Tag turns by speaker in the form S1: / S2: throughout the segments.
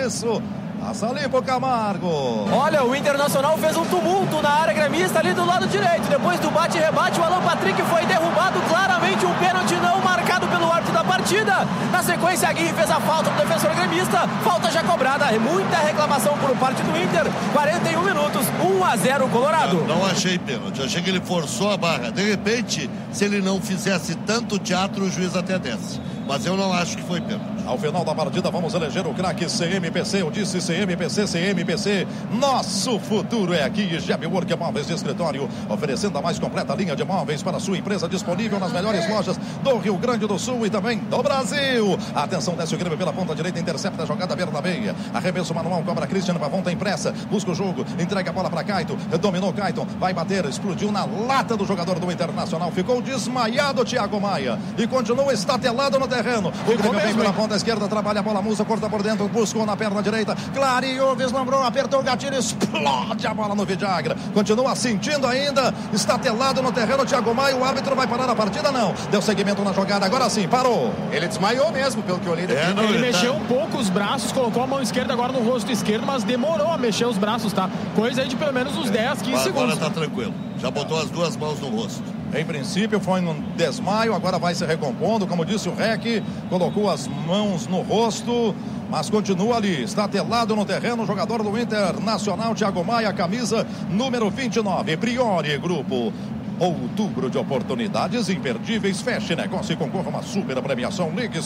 S1: isso. Passa ali pro Camargo.
S2: Olha, o Internacional fez um tumulto na área gremista ali do lado direito. Depois do bate-rebate, o Alan Patrick foi derrubado. Claramente um pênalti não marcado pelo árbitro da partida. Na sequência, a Aguirre fez a falta pro defensor gremista. Falta já cobrada. Muita reclamação por parte do Inter. 41 minutos, 1-0 Colorado.
S3: Não achei pênalti. Achei que ele forçou a barra. De repente, se ele não fizesse tanto teatro, o juiz até desce. Mas eu não acho que foi pênalti.
S1: Ao final da partida, vamos eleger o craque CMPC. Eu disse CMPC. Nosso futuro é aqui. Gebwork Móveis de Escritório, oferecendo a mais completa linha de móveis para a sua empresa, disponível nas melhores lojas do Rio Grande do Sul e também do Brasil. Atenção, desce o Grêmio pela ponta direita, intercepta a jogada Bernabéia. Arremesso manual, cobra Cristiano, Pavão tem pressa, busca o jogo, entrega a bola para Caito, dominou Caito, vai bater, explodiu na lata do jogador do Internacional, ficou desmaiado Thiago Maia e continua estatelado no terreno. O Grêmio vem pela ponta esquerda, trabalha a bola, Musa, corta por dentro, buscou na perna direita, clareou, vislumbrou, apertou o gatilho, explode a bola no Vidagra. Continua sentindo ainda, estatelado no terreno, Thiago Maia. O árbitro vai parar a partida? Não. Deu seguimento na jogada, agora sim, parou.
S4: Ele desmaiou mesmo, pelo que eu olhei daqui.
S5: Ele mexeu um pouco os braços, colocou a mão esquerda agora no rosto esquerdo, mas demorou a mexer os braços, tá? Coisa aí de pelo menos uns 10, 15 segundos.
S3: Agora tá tranquilo. Já botou as duas mãos no rosto.
S1: Em princípio foi um desmaio, agora vai se recompondo, como disse o Rec, colocou as mãos no rosto, mas continua ali, estatelado no terreno, o jogador do Internacional, Thiago Maia, camisa número 29, Priori Grupo. Outubro de oportunidades imperdíveis. Feche negócio e concorra a uma super premiação. Ligue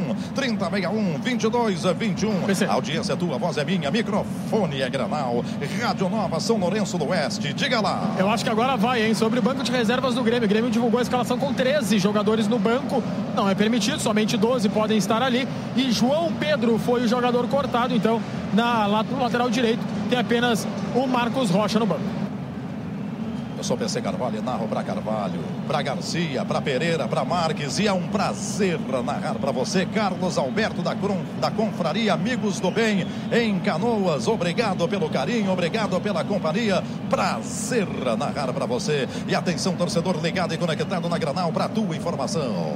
S1: 51-3061-2221. Audiência é tua, voz é minha, microfone é Granal. Rádio Nova, São Lourenço do Oeste. Diga lá.
S5: Eu acho que agora vai, hein? Sobre o banco de reservas do Grêmio. O Grêmio divulgou a escalação com 13 jogadores no banco. Não é permitido, somente 12 podem estar ali. E João Pedro foi o jogador cortado. Então, no lateral direito, tem apenas o Marcos Rocha no banco.
S1: Eu sou PC Carvalho, narro para Carvalho, para Garcia, para Pereira, para Marques, e é um prazer narrar para você, Carlos Alberto da Confraria Amigos do Bem em Canoas. Obrigado pelo carinho, obrigado pela companhia, prazer narrar para você. E atenção, torcedor ligado e conectado na Granal, para tua informação.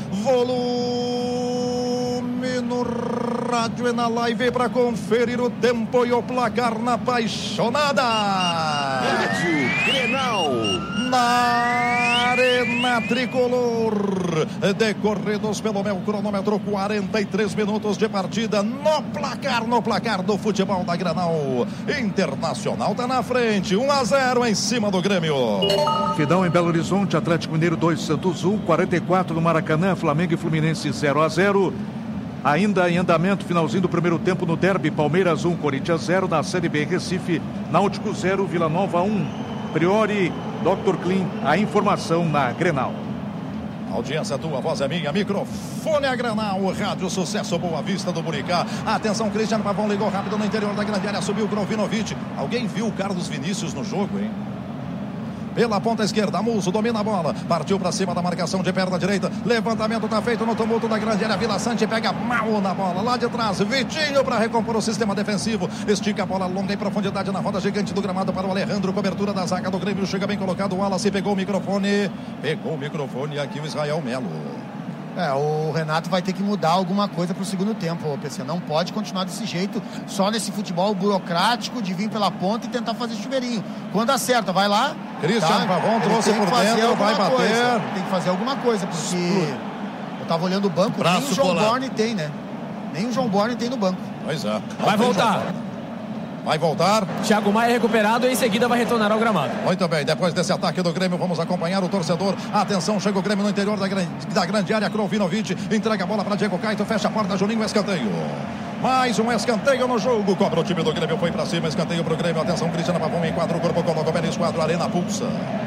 S1: Volume no rádio e na live para conferir o tempo e o placar na apaixonada.
S6: Rádio Grenal.
S1: Na Arena Tricolor, decorridos pelo meu cronômetro, 43 minutos de partida. No placar do futebol da Granal. Internacional tá na frente, 1-0 em cima do Grêmio.
S7: Fidão em Belo Horizonte, Atlético Mineiro 2, Santos 1, 44 no Maracanã, Flamengo e Fluminense 0-0. Ainda em andamento, finalzinho do primeiro tempo no derby, Palmeiras 1, Corinthians 0, na Série B, Recife, Náutico 0, Vila Nova 1. Priori, Dr. Clean, a informação na Grenal.
S1: Audiência tua, voz é minha, microfone é Granal, Rádio Sucesso Boa Vista do Buricá. Atenção, Cristiano Pavão ligou rápido no interior da grande área, subiu o Krovinovic. Alguém viu o Carlos Vinícius no jogo, hein? Pela ponta esquerda, Muso domina a bola, partiu para cima da marcação de perna direita, levantamento está feito no tumulto da grande área, Vila Sante pega mal na bola, lá de trás, Vitinho para recompor o sistema defensivo, estica a bola longa em profundidade na roda gigante do gramado para o Alejandro, cobertura da zaga do Grêmio, chega bem colocado, o Wallace pegou o microfone aqui o Israel Melo.
S4: O Renato vai ter que mudar alguma coisa para o segundo tempo, PC. Não pode continuar desse jeito, só nesse futebol burocrático de vir pela ponta e tentar fazer chuveirinho. Quando acerta, vai lá.
S1: Cristiano Pavão trouxe por dentro, vai bater.
S4: Tem que fazer alguma coisa, porque eu tava olhando o banco, nem o João Borne tem, né? Nem o João Borne tem no banco.
S1: Pois é.
S2: Vai voltar.
S1: Vai voltar.
S2: Thiago Maia recuperado e em seguida vai retornar ao gramado.
S1: Muito bem, depois desse ataque do Grêmio, vamos acompanhar o torcedor. Atenção, chega o Grêmio no interior da grande área. Krovinovic entrega a bola para Diego Caito, fecha a porta, Juninho, escanteio. Mais um escanteio no jogo. Cobra o time do Grêmio, foi para cima, escanteio pro Grêmio. Atenção, Cristiano Pavão enquadra o corpo, coloca o pé no esquadro, Arena pulsa.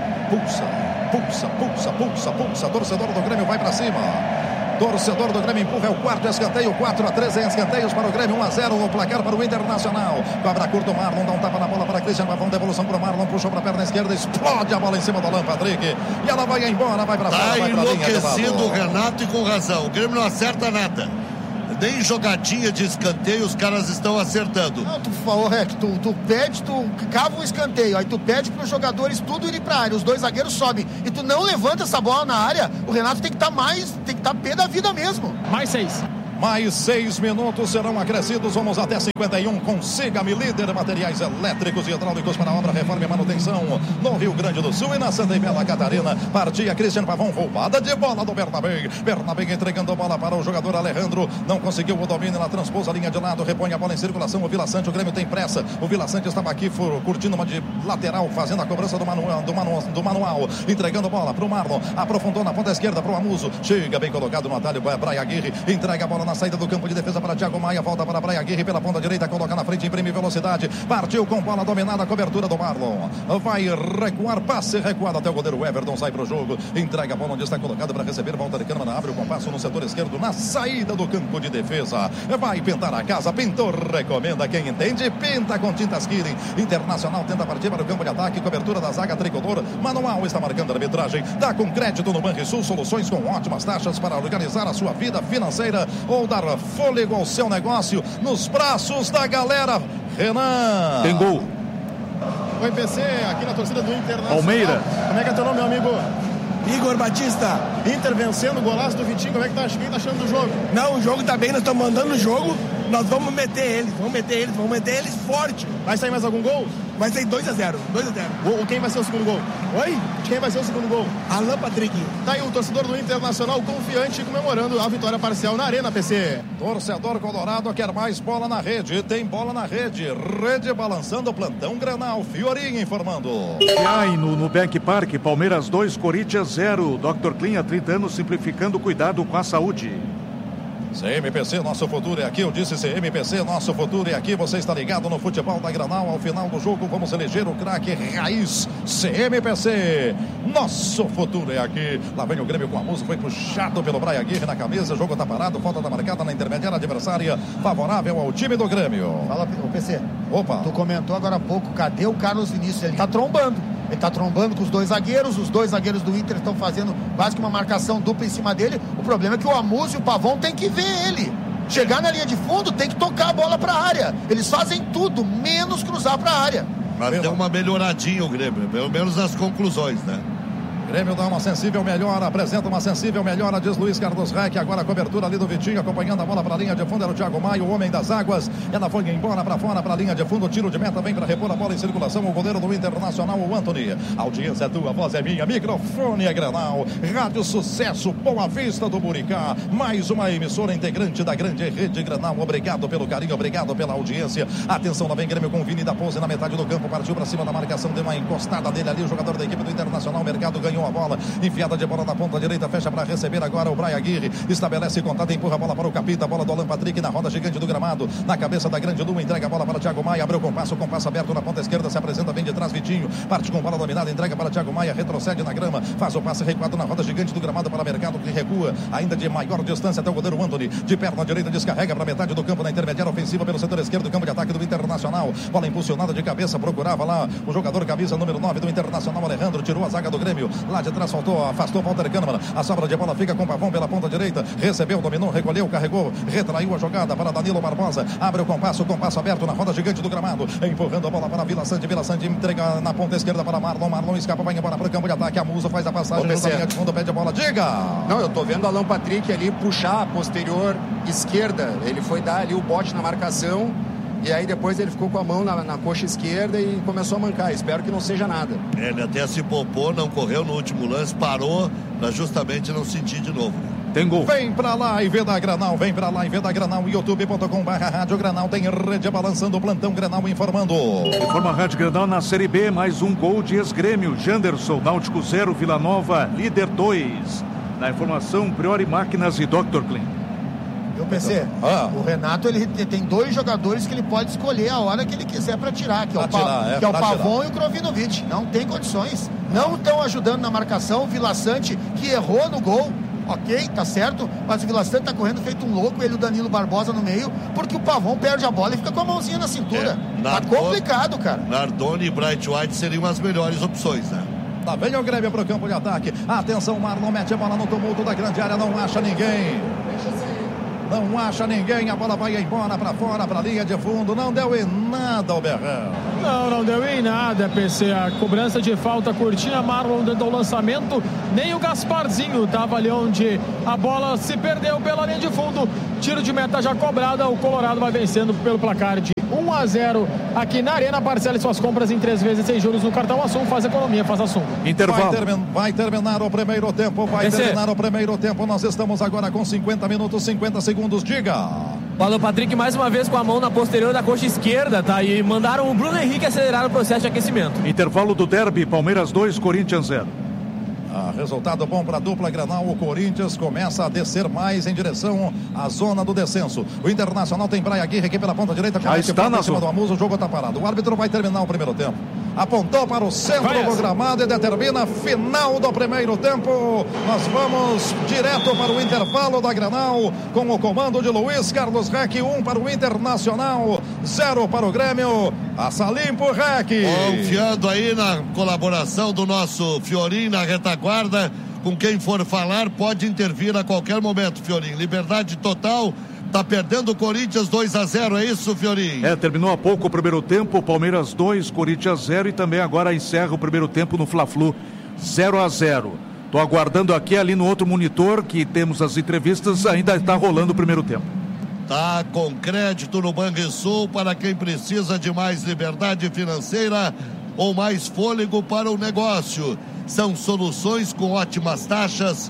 S1: Torcedor do Grêmio vai para cima. Torcedor do Grêmio empurra, é o quarto escanteio, 4-3 em escanteios para o Grêmio, 1-0 o placar para o Internacional. Cobra curto, o Marlon dá um tapa na bola para Cristiano Pavão, devolução para o Marlon, puxou para a perna esquerda, explode a bola em cima do Alan Patrick e ela vai embora, vai para fora, vai para a linha de lado.
S3: Tá enlouquecido o Renato e com razão, o Grêmio não acerta nada. Nem jogadinha de escanteio os caras estão acertando.
S4: Não, tu falou, tu pede, tu cava um escanteio, aí tu pede para os jogadores tudo irem para a área, os dois zagueiros sobem, e tu não levanta essa bola na área, o Renato tem que estar pé da vida mesmo.
S5: Mais 6.
S1: Mais 6 minutos serão acrescidos, vamos até 51. Consiga-me, Líder Materiais Elétricos e Hidráulicos para obra, reforma e manutenção no Rio Grande do Sul e na Santa e Bela Catarina. Partia Cristian Pavão, roubada de bola do Bernabé. Bernabé entregando a bola para o jogador Alejandro, não conseguiu o domínio, ela transpôs a linha de lado, repõe a bola em circulação. O Vila Sante, o Grêmio tem pressa. O Vila Sante estava aqui curtindo uma de lateral, fazendo a cobrança do manual, entregando a bola para o Marlon, aprofundou na ponta esquerda para o Amuso, chega bem colocado no atalho, Brian Aguirre, entrega a bola na saída do campo de defesa para Thiago Maia, volta para Brian Aguirre pela ponta direita, coloca na frente, imprime velocidade, partiu com bola dominada, a cobertura do Marlon, vai recuar, passe recuado até o goleiro Everton, sai para o jogo, entrega a bola onde está colocado para receber, Walter Kahneman abre o compasso no setor esquerdo, na saída do campo de defesa, vai pintar a casa, pintou, recomenda, quem entende, pinta com tintas Killing. Internacional tenta partir para o campo de ataque, cobertura da zaga tricolor, Manual está marcando a arbitragem, dá com crédito no Banrisul, soluções com ótimas taxas para organizar a sua vida financeira ou dar fôlego ao seu negócio, nos braços da galera. Renan.
S7: Tem gol.
S8: Oi, PC, aqui na torcida do Internacional.
S7: Palmeira.
S8: Como é que é teu nome, meu amigo?
S9: Igor Batista.
S8: Inter vencendo o golaço do Vitinho, como é que tá? Quem tá achando do jogo?
S9: Não, o jogo tá bem, nós estamos mandando o jogo, nós vamos meter eles forte.
S8: Vai sair mais algum gol?
S9: Vai sair 2-0.
S8: Quem vai ser o segundo gol?
S9: Oi?
S8: Quem vai ser o segundo gol?
S9: Alan Patrick.
S8: Tá aí o torcedor do Internacional confiante comemorando a vitória parcial na Arena, PC.
S1: Torcedor colorado quer mais bola na rede, tem bola na rede, rede balançando, plantão Grenal, Fiorinha informando.
S7: E no Nubank Park, Palmeiras 2, Corinthians 0, Dr. Clean há 30 anos simplificando o cuidado com a saúde.
S1: CMPC, nosso futuro é aqui, eu disse CMPC, nosso futuro é aqui, você está ligado no futebol da Granal, ao final do jogo vamos eleger o craque raiz, CMPC, nosso futuro é aqui, lá vem o Grêmio com a música, foi puxado pelo Brian Aguirre na camisa, o jogo está parado, falta tá marcada na intermediária adversária, favorável ao time do Grêmio.
S4: Fala, o PC.
S1: Opa.
S4: Tu comentou agora há pouco, cadê o Carlos Vinícius? Ele tá trombando. Ele tá trombando com os dois zagueiros do Inter estão fazendo quase que uma marcação dupla em cima dele. O problema é que o Amuso e o Pavão tem que ver ele. Chegar na linha de fundo, tem que tocar a bola pra área. Eles fazem tudo, menos cruzar pra área.
S3: Mas deu uma melhoradinha o Grêmio, pelo menos nas conclusões, né?
S1: Grêmio dá uma sensível melhora, apresenta uma sensível melhora, diz Luiz Carlos Reck. Agora a cobertura ali do Vitinho, acompanhando a bola para a linha de fundo, era o Thiago Maia, o homem das águas. Ela foi embora para fora, para a linha de fundo, tiro de meta, vem para repor a bola em circulação, o goleiro do Internacional, o Anthony. A audiência é tua, a voz é minha, microfone é Grenal, Rádio Sucesso, Boa Vista do Buricá, mais uma emissora integrante da grande rede Grenal. Obrigado pelo carinho, obrigado pela audiência. Atenção, lá vem Grêmio com o Vini da Pose na metade do campo, partiu para cima da marcação, deu uma encostada dele ali, o jogador da equipe do Internacional, Mercado ganhou a bola, enfiada de bola na ponta direita, fecha para receber agora o Brian Aguirre, estabelece contato, empurra a bola para o Capita, a bola do Alan Patrick na roda gigante do gramado, na cabeça da grande Lua, entrega a bola para Thiago Maia, abriu o compasso aberto na ponta esquerda, se apresenta bem de trás Vitinho, parte com bola dominada, entrega para Thiago Maia, retrocede na grama, faz o passe recuado na roda gigante do gramado para Mercado, que recua, ainda de maior distância até o goleiro Anthony, de perna direita, descarrega para metade do campo, na intermediária ofensiva pelo setor esquerdo, campo de ataque do Internacional, bola impulsionada de cabeça, procurava lá o jogador camisa número 9 do Internacional, Alejandro, tirou a zaga do Grêmio, lá de trás afastou Walter Kahneman, a sobra de bola fica com o Pavão pela ponta direita, recebeu, dominou, recolheu, carregou, retraiu a jogada para Danilo Barbosa, abre o compasso aberto na roda gigante do gramado, empurrando a bola para Vila Sante entrega na ponta esquerda para Marlon escapa, vai embora para o campo de ataque, a Musa faz a passagem, na linha de fundo, pede a bola, diga!
S10: Não, eu tô vendo o Alan Patrick ali puxar a posterior esquerda, ele foi dar ali o bote na marcação, e aí depois ele ficou com a mão na coxa esquerda e começou a mancar. Espero que não seja nada.
S3: Ele até se poupou, não correu no último lance, parou para justamente não sentir de novo.
S7: Tem gol.
S1: Vem pra lá e vê da Granal, vem pra lá e vê da Granal, youtube.com/Rádio Granal, tem rede balançando, plantão Granal informando.
S7: Informa a Rádio Granal na Série B, mais um gol de ex-Grêmio, Janderson, Náutico 0, Vila Nova, líder 2. Na informação, Priori Máquinas e Dr. Clean.
S4: Eu pensei, o Renato ele tem dois jogadores que ele pode escolher a hora que ele quiser para tirar, que é o Pavão e o Krovinovic. Não tem condições. Não estão ajudando na marcação. O Vila Sante, que errou no gol, ok, tá certo, mas o Vila Sante tá correndo feito um louco, ele e o Danilo Barbosa no meio, porque o Pavão perde a bola e fica com a mãozinha na cintura. Tá complicado, cara.
S3: Nardoni e Bright White seriam as melhores opções, né?
S1: Lá vem o Grêmio pro campo de ataque. Atenção, Marlon mete a bola no tumulto da grande área, não acha ninguém. Não acha ninguém, a bola vai embora para fora, para a linha de fundo. Não deu em nada o Berrão.
S5: Não deu em nada, PC. A cobrança de falta curtinha, Marlon dentro do lançamento. Nem o Gasparzinho estava ali onde a bola se perdeu pela linha de fundo. tiro de meta já cobrada, o Colorado vai vencendo pelo placar de 1-0 aqui na Arena. Parcele suas compras em 3 vezes sem juros no cartão Assum. Faz economia, faz Assum.
S7: Intervalo.
S1: Vai terminar o primeiro tempo. Terminar o primeiro tempo. Nós estamos agora com 50 minutos, 50 segundos. Diga.
S2: O Alan Patrick mais uma vez com a mão na posterior da coxa esquerda, tá? E mandaram o Bruno Henrique acelerar o processo de aquecimento.
S7: Intervalo do derby, Palmeiras 2, Corinthians 0.
S1: Resultado bom para a dupla Grenal. O Corinthians começa a descer mais em direção à zona do descenso. O Internacional tem Brian Aguirre aqui pela ponta direita.
S7: Já está na
S1: cima do Amuso, o jogo está parado. O árbitro vai terminar o primeiro tempo. Apontou para o centro do gramado e determina final do primeiro tempo. Nós vamos direto para o intervalo da Grenal com o comando de Luiz Carlos Reck. 1 para o Internacional, 0 para o Grêmio. Passa limpo, Reck.
S3: Confiando aí na colaboração do nosso Fiorim na retaguarda. Com quem for falar pode intervir a qualquer momento, Fiorim. Liberdade total. Tá perdendo o Corinthians 2-0, é isso, Fiorim?
S7: Terminou há pouco o primeiro tempo, Palmeiras 2, Corinthians 0 e também agora encerra o primeiro tempo no Fla-Flu 0-0. Tô aguardando aqui, ali no outro monitor que temos as entrevistas, ainda está rolando o primeiro tempo.
S3: Tá com crédito no Banrisul para quem precisa de mais liberdade financeira ou mais fôlego para o negócio. São soluções com ótimas taxas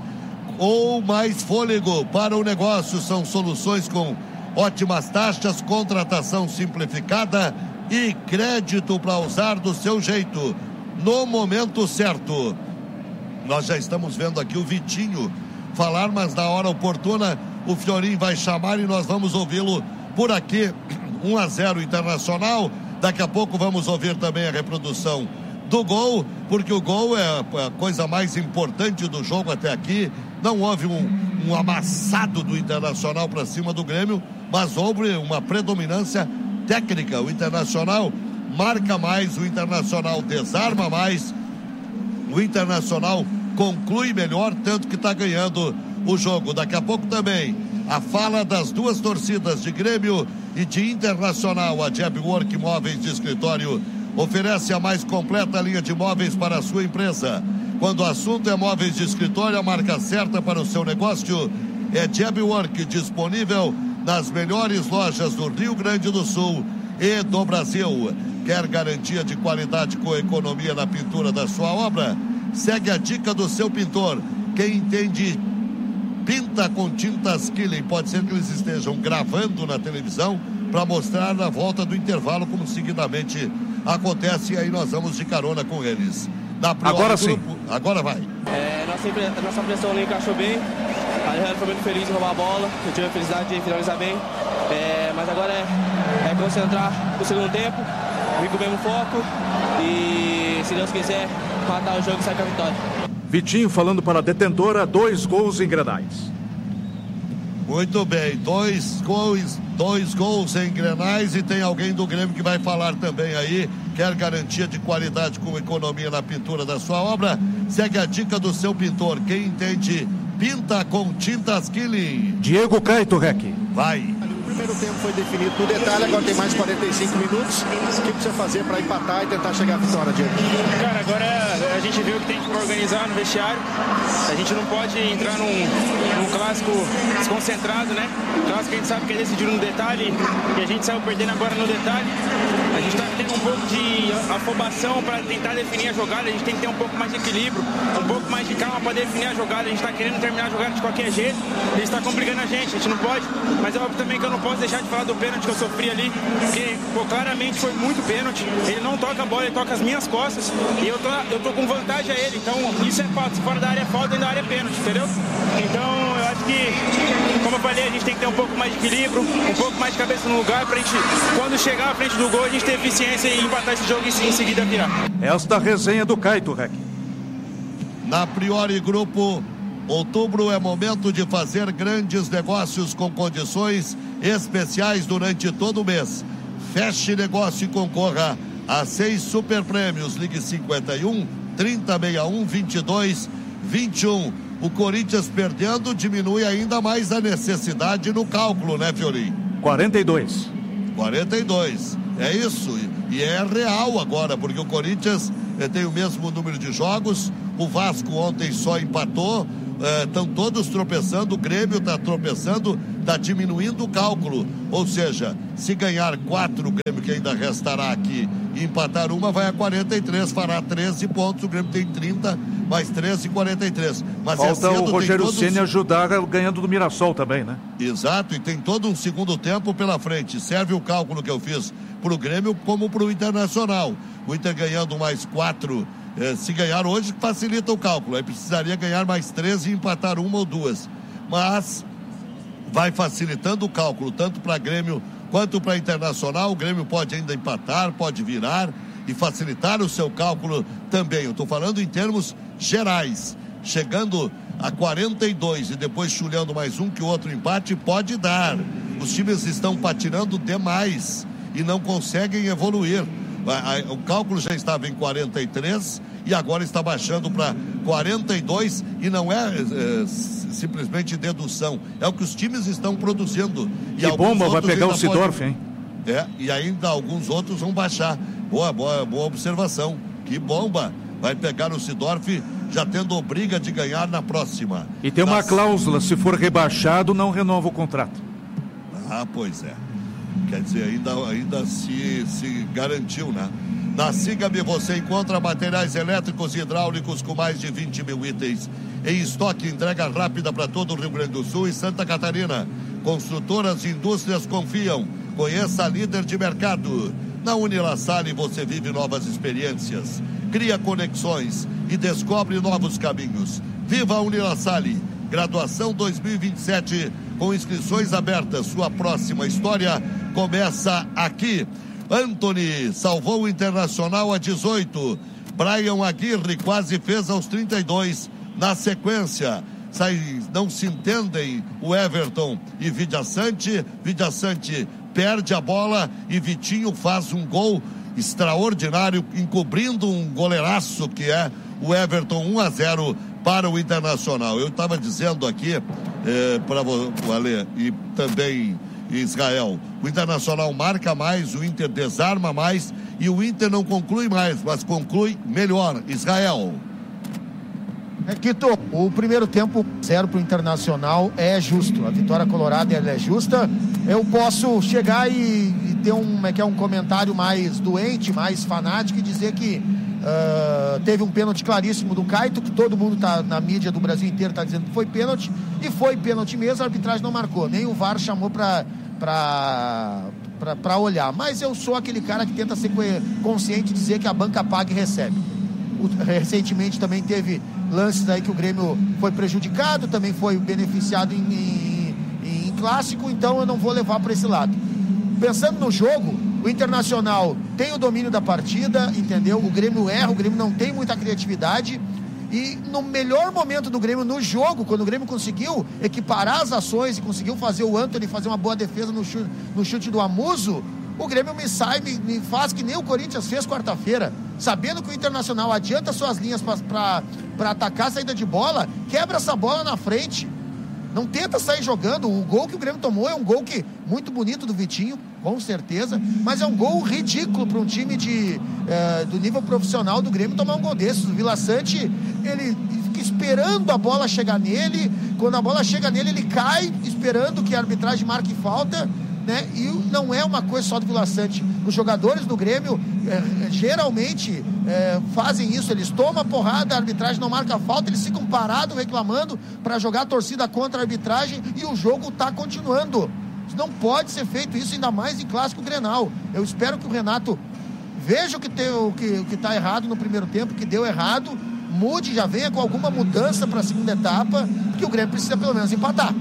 S3: ou mais fôlego para o negócio. São soluções com ótimas taxas, contratação simplificada e crédito para usar do seu jeito, no momento certo. Nós já estamos vendo aqui o Vitinho falar, mas na hora oportuna o Fiorim vai chamar e nós vamos ouvi-lo por aqui. 1-0 Internacional. Daqui a pouco vamos ouvir também a reprodução do gol, porque o gol é a coisa mais importante do jogo até aqui. Não houve um amassado do Internacional para cima do Grêmio, mas houve uma predominância técnica. O Internacional marca mais, o Internacional desarma mais, o Internacional conclui melhor, tanto que está ganhando o jogo. Daqui a pouco também a fala das duas torcidas de Grêmio e de Internacional. A Jabwork Móveis de Escritório oferece a mais completa linha de móveis para a sua empresa. Quando o assunto é móveis de escritório, a marca certa para o seu negócio é Jabwork, disponível nas melhores lojas do Rio Grande do Sul e do Brasil. Quer garantia de qualidade com economia na pintura da sua obra? Segue a dica do seu pintor. Quem entende, pinta com tintas Killing. Pode ser que eles estejam gravando na televisão para mostrar na volta do intervalo, como seguidamente acontece, e aí nós vamos de carona com eles.
S7: Agora sim.
S3: Agora vai.
S2: Nossa pressão ali encaixou bem. A Alejandro foi muito feliz em roubar a bola. Eu tive a felicidade de finalizar bem. Mas agora é concentrar no segundo tempo, vir com o mesmo foco e, se Deus quiser, matar o jogo e sair com a vitória.
S7: Vitinho falando para a detentora, 2 gols em Grenais.
S3: Muito bem, dois gols em Grenais, e tem alguém do Grêmio que vai falar também aí. Quer garantia de qualidade com economia na pintura da sua obra? Segue a dica do seu pintor. Quem entende, pinta com tintas Killing.
S7: Diego Caito, Reck.
S3: Vai.
S11: O primeiro tempo foi definido no detalhe, agora tem mais 45 minutos. O que precisa fazer para empatar e tentar chegar à vitória, Diego?
S12: Cara, agora a gente viu que tem que organizar no vestiário. A gente não pode entrar num clássico desconcentrado, né? Clássico que a gente sabe que é decidido no detalhe e a gente saiu perdendo agora no detalhe. A gente está tendo um pouco de afobação para tentar definir a jogada. A gente tem que ter um pouco mais de equilíbrio, um pouco mais de calma para definir a jogada. A gente está querendo terminar a jogada de qualquer jeito. Isso está complicando a gente não pode. Mas é óbvio também que eu não posso deixar de falar do pênalti que eu sofri ali, porque claramente foi muito pênalti. Ele não toca a bola, ele toca as minhas costas e eu tô com vantagem a ele. Então isso é falta. Se fora da área é falta, dentro da área é pênalti, entendeu? Então eu acho que, como eu falei, a gente tem que ter um pouco mais de equilíbrio, um pouco mais de cabeça no lugar pra gente, quando chegar à frente do gol, a gente ter eficiência e empatar esse jogo e em seguida virar.
S7: Esta resenha do Caito, Reck.
S3: Na Priori Grupo, outubro é momento de fazer grandes negócios com condições especiais durante todo o mês. Feche negócio e concorra a 6 super prêmios. Ligue 51 3061 22 21. O Corinthians perdendo diminui ainda mais a necessidade no cálculo, né, Fiorim?
S7: 42.
S3: É isso, e é real agora, porque o Corinthians tem o mesmo número de jogos. O Vasco ontem só empatou, estão todos tropeçando, o Grêmio está tropeçando, está diminuindo o cálculo. Ou seja, se ganhar 4, o Grêmio que ainda restará aqui, e empatar uma, vai a 43, fará 13 pontos, o Grêmio tem 30, mais 13, 43. Mas
S7: falta o Rogério Ceni ajudar ganhando do Mirassol também, né?
S3: Exato, e tem todo um segundo tempo pela frente. Serve o cálculo que eu fiz pro Grêmio como pro Internacional. O Inter ganhando mais 4, se ganhar hoje, facilita o cálculo. Aí precisaria ganhar mais 13 e empatar uma ou duas. Mas vai facilitando o cálculo, tanto para Grêmio quanto para Internacional. O Grêmio pode ainda empatar, pode virar e facilitar o seu cálculo também. Eu estou falando em termos gerais. Chegando a 42 e depois chulhando mais um que o outro empate, pode dar. Os times estão patinando demais e não conseguem evoluir. O cálculo já estava em 43 e agora está baixando para 42 e não é simplesmente dedução, é o que os times estão produzindo.
S7: E bomba, vai pegar o Sidorf, hein?
S3: E ainda alguns outros vão baixar. Boa observação. Que bomba! Vai pegar o Sidorf já tendo briga de ganhar na próxima.
S7: E tem uma cláusula, se for rebaixado, não renova o contrato.
S3: Ah, pois é. Quer dizer, ainda se garantiu, né? Na Siga-me você encontra materiais elétricos e hidráulicos com mais de 20 mil itens. Em estoque, entrega rápida para todo o Rio Grande do Sul e Santa Catarina. Construtoras e indústrias confiam. Conheça a líder de mercado. Na Unilassale você vive novas experiências, cria conexões e descobre novos caminhos. Viva a Unilassale. Graduação 2027 com inscrições abertas. Sua próxima história começa aqui. Antony salvou o Internacional a 18. Brian Aguirre quase fez aos 32. Na sequência, não se entendem o Everton e Vidiaçante. Vidiaçante perde a bola e Vitinho faz um gol extraordinário, encobrindo um goleiraço que é o Everton. 1-0 para o Internacional. Eu estava dizendo aqui para o Ale e também Israel, o Internacional marca mais, o Inter desarma mais e o Inter não conclui mais, mas conclui melhor. Israel.
S4: Quito, o primeiro tempo 0 para o Internacional é justo. A vitória colorada ela é justa. Eu posso chegar e ter um comentário mais doente, mais fanático e dizer que teve um pênalti claríssimo do Caito, que todo mundo na mídia do Brasil inteiro está dizendo que foi pênalti, e foi pênalti mesmo. A arbitragem não marcou, nem o VAR chamou para olhar. Mas eu sou aquele cara que tenta ser consciente e dizer que a banca paga e recebe. Recentemente também teve lances aí que o Grêmio foi prejudicado, também foi beneficiado em clássico, então eu não vou levar para esse lado. Pensando no jogo, o Internacional tem o domínio da partida, entendeu? O Grêmio erra, o Grêmio não tem muita criatividade, e no melhor momento do Grêmio no jogo, quando o Grêmio conseguiu equiparar as ações e conseguiu fazer o Antony fazer uma boa defesa no chute do Amuso, o Grêmio me faz que nem o Corinthians fez quarta-feira, sabendo que o Internacional adianta suas linhas para atacar a saída de bola, quebra essa bola na frente, não tenta sair jogando. O gol que o Grêmio tomou é um gol muito bonito do Vitinho, com certeza, mas é um gol ridículo para um time do nível profissional do Grêmio tomar um gol desses. O Villaçante, ele fica esperando a bola chegar nele, quando a bola chega nele ele cai, esperando que a arbitragem marque falta, né? E não é uma coisa só do Villaçante. Os jogadores do Grêmio geralmente fazem isso, eles tomam a porrada, a arbitragem não marca falta, eles ficam parados reclamando para jogar a torcida contra a arbitragem e o jogo está continuando. Não pode ser feito isso, ainda mais em clássico Grenal. Eu espero que o Renato veja o que está errado no primeiro tempo, que deu errado, mude, já venha com alguma mudança para a segunda etapa, porque o Grêmio precisa pelo menos empatar.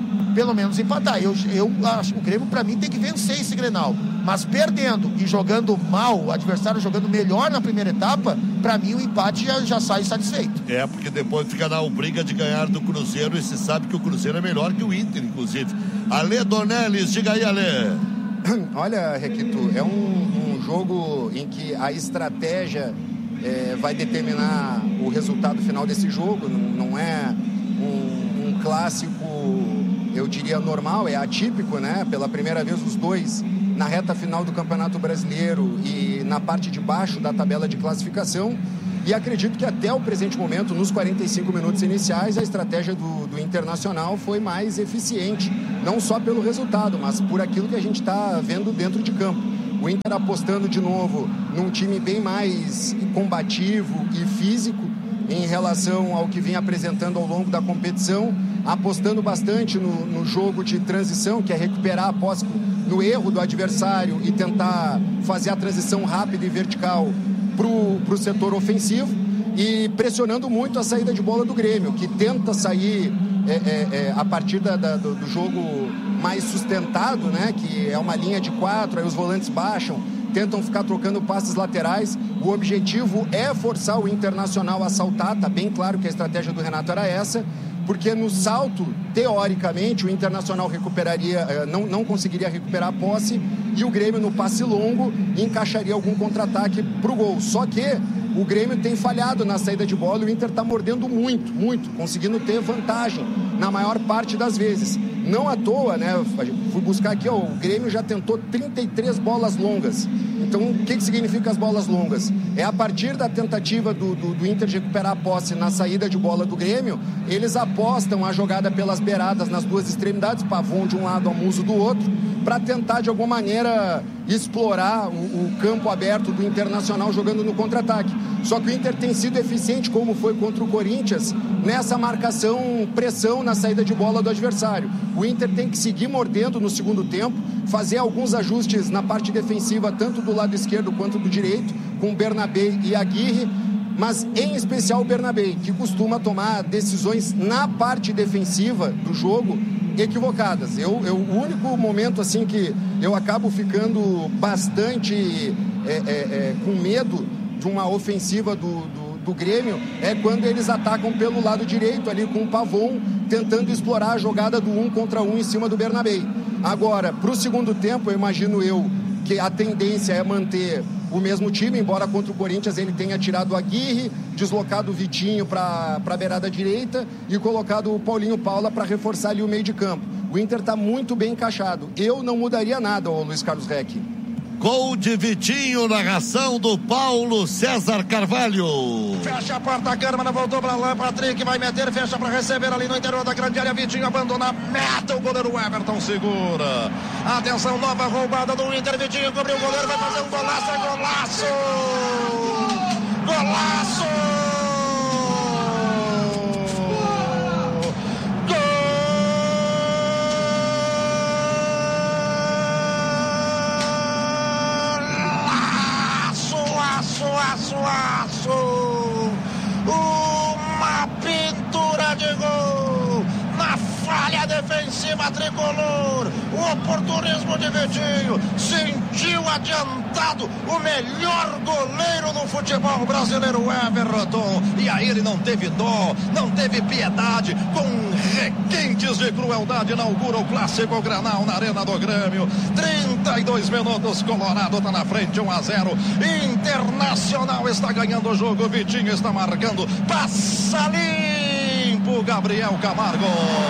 S4: Eu acho que o Grêmio, para mim, tem que vencer esse Grenal, mas perdendo e jogando mal, o adversário jogando melhor na primeira etapa, para mim o empate já sai satisfeito.
S3: Porque depois fica na briga de ganhar do Cruzeiro, e se sabe que o Cruzeiro é melhor que o Inter, inclusive. Ale Dornelles, diga aí, Ale.
S10: Olha, Requito, é um jogo em que a estratégia vai determinar o resultado final desse jogo. Não é um clássico, eu diria, normal, é atípico, né? Pela primeira vez os dois na reta final do Campeonato Brasileiro e na parte de baixo da tabela de classificação. E acredito que até o presente momento, nos 45 minutos iniciais, a estratégia do Internacional foi mais eficiente, não só pelo resultado, mas por aquilo que a gente está vendo dentro de campo. O Inter apostando de novo num time bem mais combativo e físico em relação ao que vinha apresentando ao longo da competição, apostando bastante no jogo de transição, que é recuperar a posse no erro do adversário e tentar fazer a transição rápida e vertical para o setor ofensivo, e pressionando muito a saída de bola do Grêmio, que tenta sair a partir do jogo mais sustentado, né? Que é uma linha de 4, aí os volantes baixam, tentam ficar trocando passes laterais. O objetivo é forçar o Internacional a saltar, tá bem claro que a estratégia do Renato era essa, porque no salto, teoricamente, o Internacional recuperaria, não conseguiria recuperar a posse, e o Grêmio, no passe longo, encaixaria algum contra-ataque para o gol. Só que o Grêmio tem falhado na saída de bola e o Inter está mordendo muito, conseguindo ter vantagem na maior parte das vezes. Não à toa, né? Fui buscar aqui, ó, o Grêmio já tentou 33 bolas longas. Então, o que significa as bolas longas? É a partir da tentativa do Inter de recuperar a posse na saída de bola do Grêmio, eles apostam a jogada pelas beiradas nas duas extremidades, Pavon de um lado, Amuso do outro, para tentar de alguma maneira explorar o campo aberto do Internacional jogando no contra-ataque. Só que o Inter tem sido eficiente, como foi contra o Corinthians, nessa marcação, pressão na saída de bola do adversário. O Inter tem que seguir mordendo no segundo tempo, fazer alguns ajustes na parte defensiva, tanto do lado esquerdo quanto do direito, com o Bernabé e Aguirre, mas em especial o Bernabé, que costuma tomar decisões na parte defensiva do jogo equivocadas. O único momento assim que eu acabo ficando bastante com medo de uma ofensiva do Grêmio é quando eles atacam pelo lado direito ali com o Pavon, tentando explorar a jogada do 1 contra 1 em cima do Bernabé. Agora, para o segundo tempo, eu imagino que a tendência é manter o mesmo time, embora contra o Corinthians ele tenha tirado o Aguirre, deslocado o Vitinho para a beirada direita e colocado o Paulinho Paula para reforçar ali o meio de campo. O Inter está muito bem encaixado. Eu não mudaria nada, Luiz Carlos Reck.
S3: Gol de Vitinho, narração do Paulo César Carvalho.
S1: Fecha a porta, Câmara, voltou para Alan Patrick, vai meter, fecha para receber ali no interior da grande área. Vitinho abandona, meta, o goleiro Everton segura. Atenção, nova roubada do Inter. Vitinho cobriu o goleiro, vai fazer um golaço, é golaço! Golaço! Aço, uma pintura de gol na falha defensiva tricolor, o oportunismo de Vitinho, sentiu adiantado o melhor goleiro do futebol brasileiro, Everton, e aí ele não teve dó, não teve piedade, com requintes de crueldade inaugura o clássico Grenal na Arena do Grêmio. 32 minutos, Colorado está na frente, 1-0, Internacional está ganhando o jogo, Vitinho está marcando, passa limpo Gabriel Camargo.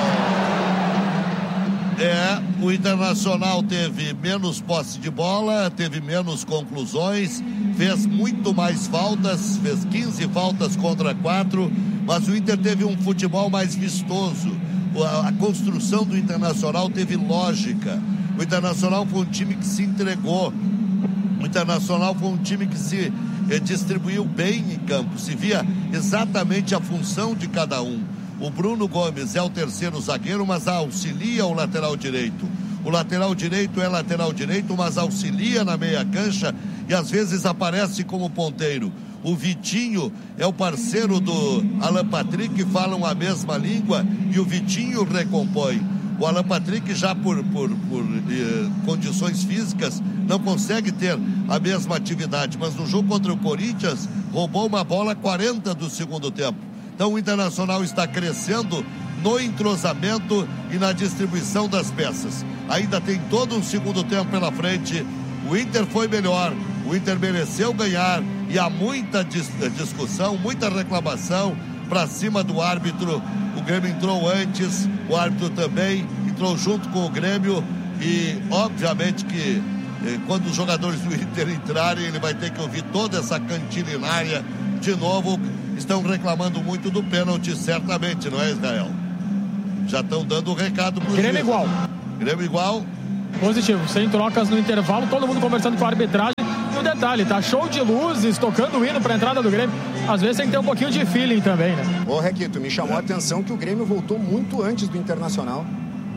S3: O Internacional teve menos posse de bola, teve menos conclusões, fez muito mais faltas, fez 15 faltas contra 4, mas o Inter teve um futebol mais vistoso. A construção do Internacional teve lógica. O Internacional foi um time que se entregou. O Internacional foi um time que se distribuiu bem em campo, se via exatamente a função de cada um. O Bruno Gomes é o terceiro zagueiro, mas auxilia o lateral direito. O lateral direito é lateral direito, mas auxilia na meia cancha e às vezes aparece como ponteiro. O Vitinho é o parceiro do Alan Patrick, falam a mesma língua e o Vitinho recompõe. O Alan Patrick já por condições físicas não consegue ter a mesma atividade, mas no jogo contra o Corinthians roubou uma bola 40 do segundo tempo. Então o Internacional está crescendo no entrosamento e na distribuição das peças. Ainda tem todo um segundo tempo pela frente. O Inter foi melhor, o Inter mereceu ganhar e há muita discussão, muita reclamação para cima do árbitro. O Grêmio entrou antes, o árbitro também entrou junto com o Grêmio e obviamente que quando os jogadores do Inter entrarem, ele vai ter que ouvir toda essa cantilinária de novo. Estão reclamando muito do pênalti, certamente, não é, Israel? Já estão dando o recado pro
S5: Grêmio igual.
S3: Grêmio igual.
S5: Positivo, sem trocas no intervalo, todo mundo conversando com a arbitragem. E o detalhe, tá show de luzes, tocando o hino pra entrada do Grêmio. Às vezes tem que ter um pouquinho de feeling também, né?
S10: Ô, Requito, me chamou a atenção que o Grêmio voltou muito antes do Internacional.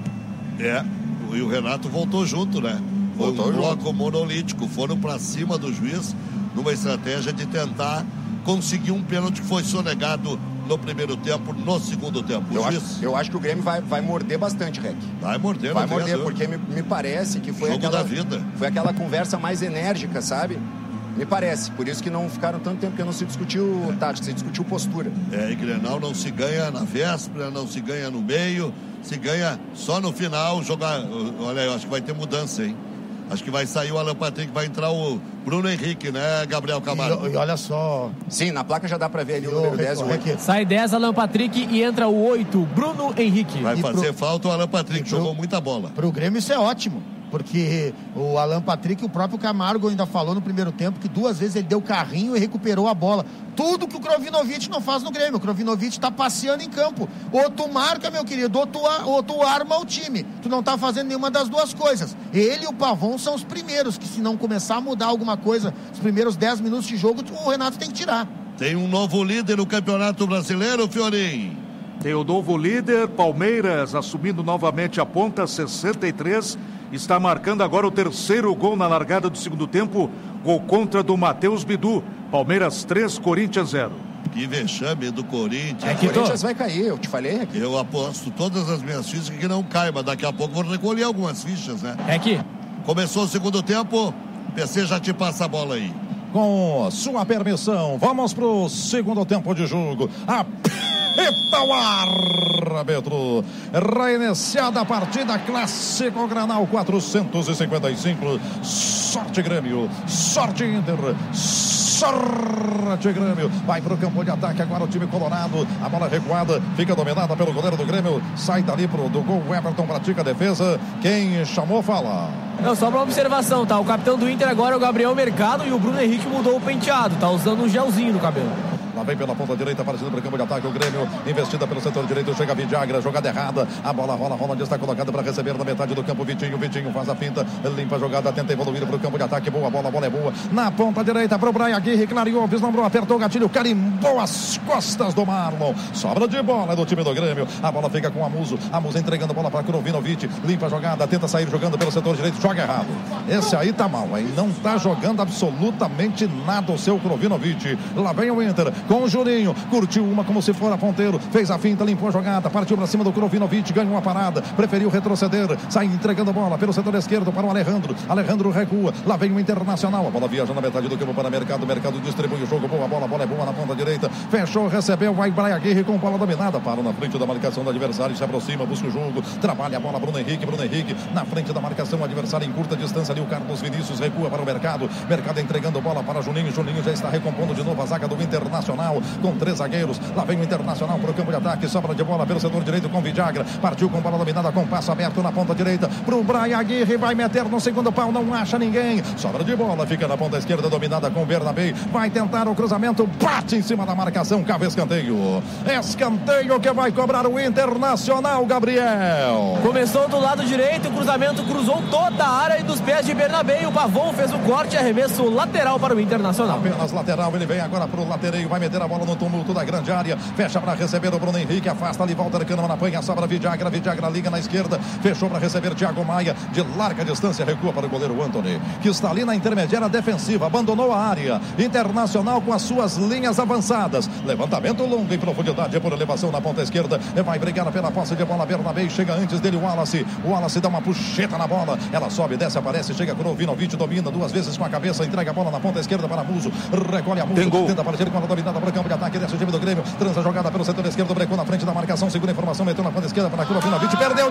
S3: E o Renato voltou junto, né? Foi um bloco monolítico, foram pra cima do juiz numa estratégia de tentar conseguir um pênalti que foi sonegado no primeiro tempo, no segundo tempo.
S10: Eu acho que o Grêmio vai morder bastante, Rec.
S3: Vai morder,
S10: porque me parece que foi
S3: jogo da vida.
S10: Foi aquela conversa mais enérgica, sabe? Me parece. Por isso que não ficaram tanto tempo, porque não se discutiu tática, se discutiu postura.
S3: E Grenal não se ganha na véspera, não se ganha no meio, se ganha só no final. Jogar. Olha, eu acho que vai ter mudança, hein? Acho que vai sair o Alan Patrick, vai entrar o Bruno Henrique, né, Gabriel Camargo?
S4: E olha só.
S10: Sim, na placa já dá pra ver ali o número 10 e o 8.
S2: Sai 10, Alan Patrick, e entra o 8, Bruno Henrique.
S3: Vai fazer falta o Alan Patrick, jogou muita bola.
S4: Pro Grêmio isso é ótimo. Porque o Alan Patrick, o próprio Camargo ainda falou no primeiro tempo que 2 vezes ele deu carrinho e recuperou a bola. Tudo que o Krovinovic não faz no Grêmio. O Krovinovic tá passeando em campo. Ou tu marca, meu querido, ou tu arma o time. Tu não tá fazendo nenhuma das duas coisas. Ele e o Pavon são os primeiros que, se não começar a mudar alguma coisa, os primeiros 10 minutos de jogo, o Renato tem que tirar.
S3: Tem um novo líder no Campeonato Brasileiro, Fiorim.
S7: Tem o novo líder, Palmeiras, assumindo novamente a ponta, 63. Está marcando agora o 3º gol na largada do segundo tempo. Gol contra do Matheus Bidu. Palmeiras 3, Corinthians 0.
S3: Que vexame do Corinthians.
S10: O Corinthians vai cair, eu te falei aqui.
S3: Eu aposto todas as minhas fichas que não cai, mas daqui a pouco vou recolher algumas fichas, né? Começou o segundo tempo, PC já te passa a bola aí.
S1: Com sua permissão, vamos pro segundo tempo de jogo. Apita o árbitro. Reiniciada a partida, Clássico Granal 455. Sorte Grêmio, sorte Inter, sorte Grêmio. Vai pro campo de ataque agora o time colorado. A bola recuada, fica dominada pelo goleiro do Grêmio. Sai dali do gol, o Everton pratica a defesa. Quem chamou, fala.
S2: Não, só uma observação, tá? O capitão do Inter agora é o Gabriel Mercado e o Bruno Henrique mudou o penteado. Tá usando um gelzinho no cabelo.
S1: Lá vem pela ponta direita, partindo para o campo de ataque. O Grêmio, investida pelo setor direito. Chega a Vidagra, jogada errada. A bola rola, onde está colocada para receber na metade do campo. Vitinho faz a finta, limpa a jogada, tenta evoluir para o campo de ataque. Boa bola, a bola é boa. Na ponta direita para o Brian Aguirre, clareou, vislumbrou, apertou o gatilho, carimbou as costas do Marlon. Sobra de bola do time do Grêmio. A bola fica com a Muso entregando a bola para Krovinovic. Limpa a jogada, tenta sair jogando pelo setor direito, joga errado. Esse aí tá mal, hein? Não tá jogando absolutamente nada o seu Krovinovic. Lá vem o Inter com o Juninho. Curtiu uma como se fora ponteiro, fez a finta, limpou a jogada, partiu para cima do Krovinovic, ganhou uma parada, preferiu retroceder, sai entregando a bola pelo setor esquerdo para o Alejandro recua, lá vem o Internacional, a bola viaja na metade do campo para Mercado distribui o jogo, boa a bola é boa na ponta direita, fechou, recebeu, vai Brian Aguirre com bola dominada, para na frente da marcação do adversário, se aproxima, busca o jogo, trabalha a bola, Bruno Henrique, na frente da marcação, adversário em curta distância ali, o Carlos Vinícius recua para o Mercado entregando bola para Juninho já está recompondo de novo a zaga do Internacional, com 3 zagueiros, lá vem o Internacional para o campo de ataque, sobra de bola pelo setor direito com Vidagra, partiu com bola dominada, com passo aberto na ponta direita, pro Brian Aguirre, vai meter no segundo pau, não acha ninguém, sobra de bola, fica na ponta esquerda, dominada com Bernabé, vai tentar o cruzamento, bate em cima da marcação, cava escanteio que vai cobrar o Internacional, Gabriel.
S2: Começou do lado direito, o cruzamento cruzou toda a área e dos pés de Bernabé, o Pavon fez o corte, arremesso lateral para o Internacional.
S1: Apenas lateral, ele vem agora pro latereio, vai meter a bola no tumulto da grande área, fecha para receber o Bruno Henrique, afasta ali, Walter Kahneman apanha, sobra Vidagra liga na esquerda, fechou para receber Thiago Maia, de larga distância, recua para o goleiro Antony, que está ali na intermediária defensiva, abandonou a área, Internacional com as suas linhas avançadas, levantamento longo em profundidade por elevação na ponta esquerda, vai brigar pela posse de bola, Bernabé, chega antes dele o Wallace dá uma puxeta na bola, ela sobe, desce, aparece, chega Krovinovic, domina 2 vezes com a cabeça, entrega a bola na ponta esquerda para Muso, recolhe a Muso, tenta aparecer com a dominada para o campo de ataque, desce o time do Grêmio, transa a jogada pelo setor esquerdo, brecou na frente da marcação, segura a informação, meteu na ponta esquerda para Krovinovic, perdeu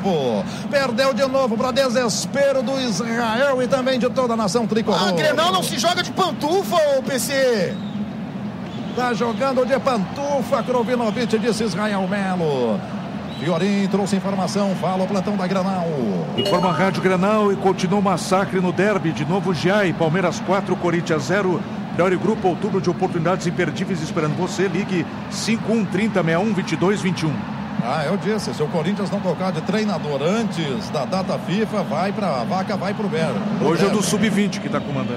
S1: de novo para desespero do Israel e também de toda a nação tricolor.
S4: Grenal não se joga de pantufa, ô PC.
S1: Tá jogando de pantufa, Krovinovic, disse Israel Melo. Fiorim trouxe informação, fala o plantão da Grenal.
S7: Informa a Rádio Grenal e continua o massacre no derby. De novo, Giai, Palmeiras 4, Corinthians 0. Priori Grupo, outubro de oportunidades imperdíveis esperando você. Ligue 5130612221.
S1: Eu disse, se o Corinthians não tocar de treinador antes da data FIFA, vai pra vaca, vai pro Ber.
S7: Hoje é do Sub-20 que tá comandando.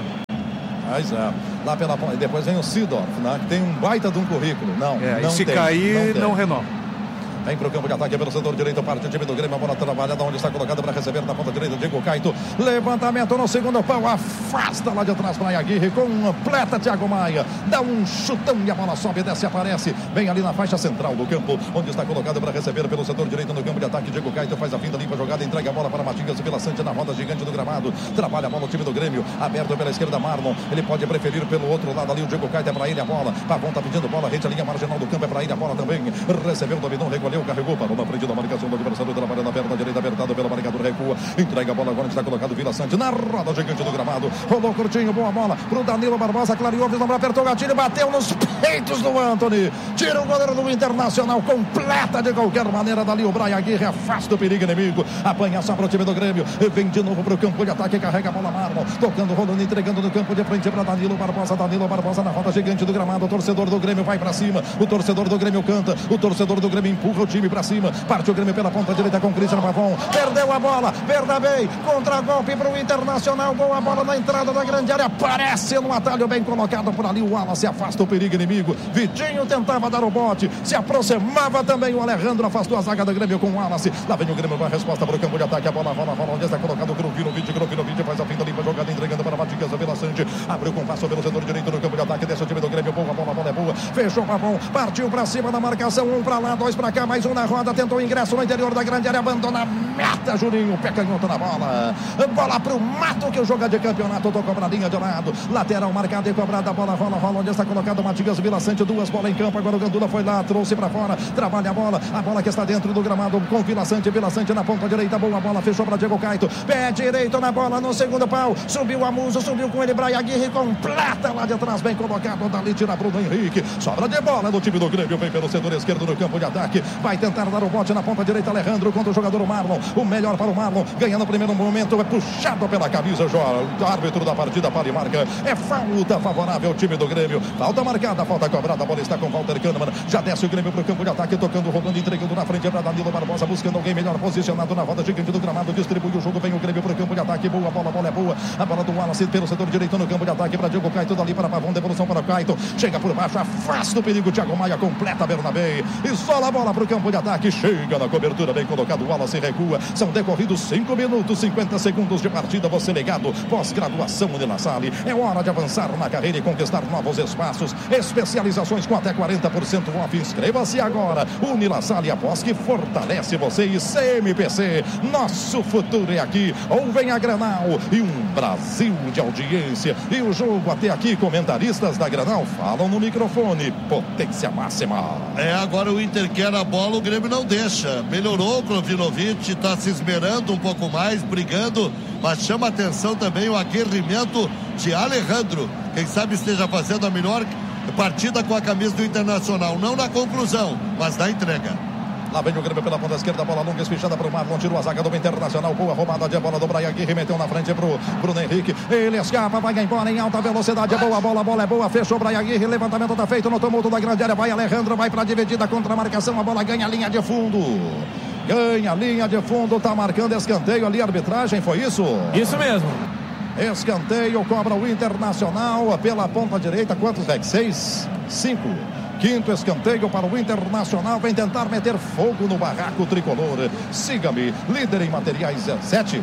S1: Mas lá pela ponta, depois vem o Sidorf, né, que tem um baita de um currículo. Não
S7: e se cair, não renova.
S1: Vem para o campo de ataque pelo setor direito, parte o time do Grêmio, a bola trabalhada, onde está colocada para receber na ponta direita, Diego Caito, levantamento no segundo pau, afasta lá de trás para Aguirre, completa Thiago Maia, dá um chutão e a bola sobe, desce, aparece, vem ali na faixa central do campo, onde está colocado para receber pelo setor direito no campo de ataque, Diego Caito faz a finta, limpa a jogada, entrega a bola para Matinhas e Vila Sante na roda gigante do gramado, trabalha a bola o time do Grêmio, aberto pela esquerda Marlon, ele pode preferir pelo outro lado ali, o Diego Caito é para ele a bola, Pavão tá pedindo bola, rede a linha marginal do campo, é para ele a bola também, recebeu, dominou, recolheu, carregou, parou na frente da marcação do adversário, trabalhando a perna direita, apertado pelo marcador, recua, entrega a bola agora, está colocado Vila Sante na roda gigante do gramado, rolou curtinho, boa bola pro Danilo Barbosa, clareou, vislumbra, apertou o gatilho, bateu nos peitos do Antony, tira o goleiro do Internacional, completa de qualquer maneira dali o Brian Aguirre, afasta o perigo inimigo, apanha só para o time do Grêmio, vem de novo para o campo de ataque, carrega a bola Marlon, tocando, rolando, entregando no campo de frente para Danilo Barbosa na roda gigante do gramado, o torcedor do Grêmio vai para cima, o torcedor do Grêmio canta, o torcedor do Grêmio empurra o time para cima, parte o Grêmio pela ponta direita com Cristiano Pavão, perdeu a bola, Bernabei, contra-golpe para o Internacional, boa bola na entrada da grande área, aparece no atalho bem colocado por ali, o Wallace afasta o perigo inimigo, Vitinho tentava dar o bote, se aproximava também o Alejandro, afastou a zaga do Grêmio com o Wallace, lá vem o Grêmio com a resposta para o campo de ataque, a bola rola, onde está colocado o Grovinovic faz a finta limpa, jogada entregando para Matias Vila Sante, abriu com passo pelo setor direito no campo de ataque, desce o time do Grêmio, boa bola, a bola é boa, fechou o Pavão, partiu para cima na marcação, um para lá, dois para cá, mais um na roda, tentou o ingresso no interior da grande área, abandona a meta, Juninho, pé canhoto na bola, bola pro Mato que joga de campeonato, tocou pra linha de lado, lateral marcada e cobrada, a bola rola, onde está colocado o Matias Vila Sante, duas bolas em campo, agora o Gandula foi lá, trouxe pra fora, trabalha a bola que está dentro do gramado com Vila Sante na ponta direita, boa bola, fechou pra Diego Caito, pé direito na bola, no segundo pau, subiu a Muso, subiu com ele, Brian Aguirre, completa lá de trás, bem colocado, dali tira Bruno Henrique, sobra de bola do time do Grêmio, vem pelo setor esquerdo no campo de ataque, vai tentar dar o bote na ponta direita, Alejandro contra o jogador Marlon, o melhor para o Marlon, ganha no primeiro momento, é puxado pela camisa, o árbitro da partida para e marca, é falta favorável ao time do Grêmio, falta marcada, falta cobrada, a bola está com Walter Kahneman, já desce o Grêmio para o campo de ataque, tocando, rolando, entregando na frente para Danilo Barbosa, buscando alguém melhor posicionado na roda gigante do gramado, distribui o jogo, vem o Grêmio para o campo de ataque, boa bola, a bola é boa, a bola do Wallace pelo setor direito no campo de ataque para Diego Caito, dali para Pavão, devolução para Caito, chega por baixo, afasta o perigo, Thiago Maia completa Bernabei, e sola a bola para o campo de ataque, chega na cobertura, bem colocado, o Wallace recua, são decorridos 5 minutos, 50 segundos de partida, você ligado, pós-graduação Unilassalle, é hora de avançar na carreira e conquistar novos espaços, especializações com até 40% off, inscreva-se agora, Unilassalle, após que fortalece você, e CMPC, nosso futuro é aqui, ou vem a Grenal, e um Brasil de audiência, e o jogo até aqui, comentaristas da Grenal falam no microfone, potência máxima.
S3: Agora o Inter quer a bola, o Grêmio não deixa, melhorou o Grovinovic, está se esmerando um pouco mais, brigando, mas chama atenção também o aguerrimento de Alejandro, quem sabe esteja fazendo a melhor partida com a camisa do Internacional, não na conclusão, mas na entrega.
S1: Lá vem o Grêmio pela ponta esquerda, bola longa, espichada para o Marlon, tirou a zaga do Internacional, boa roubada de bola do Brian Aguirre, meteu na frente pro Bruno Henrique, ele escapa, vai embora em alta velocidade, a bola é boa, fechou o Brian Aguirre, levantamento tá feito no tumulto da grande área, vai Alejandro, vai para a dividida contra a marcação, a bola ganha a linha de fundo. Ganha a linha de fundo, tá marcando escanteio ali, arbitragem, foi isso?
S2: Isso mesmo.
S1: Escanteio, cobra o Internacional pela ponta direita, quantos, Rex? 6? 5? Quinto escanteio para o Internacional, vem tentar meter fogo no barraco tricolor. Siga-me, líder em materiais 7.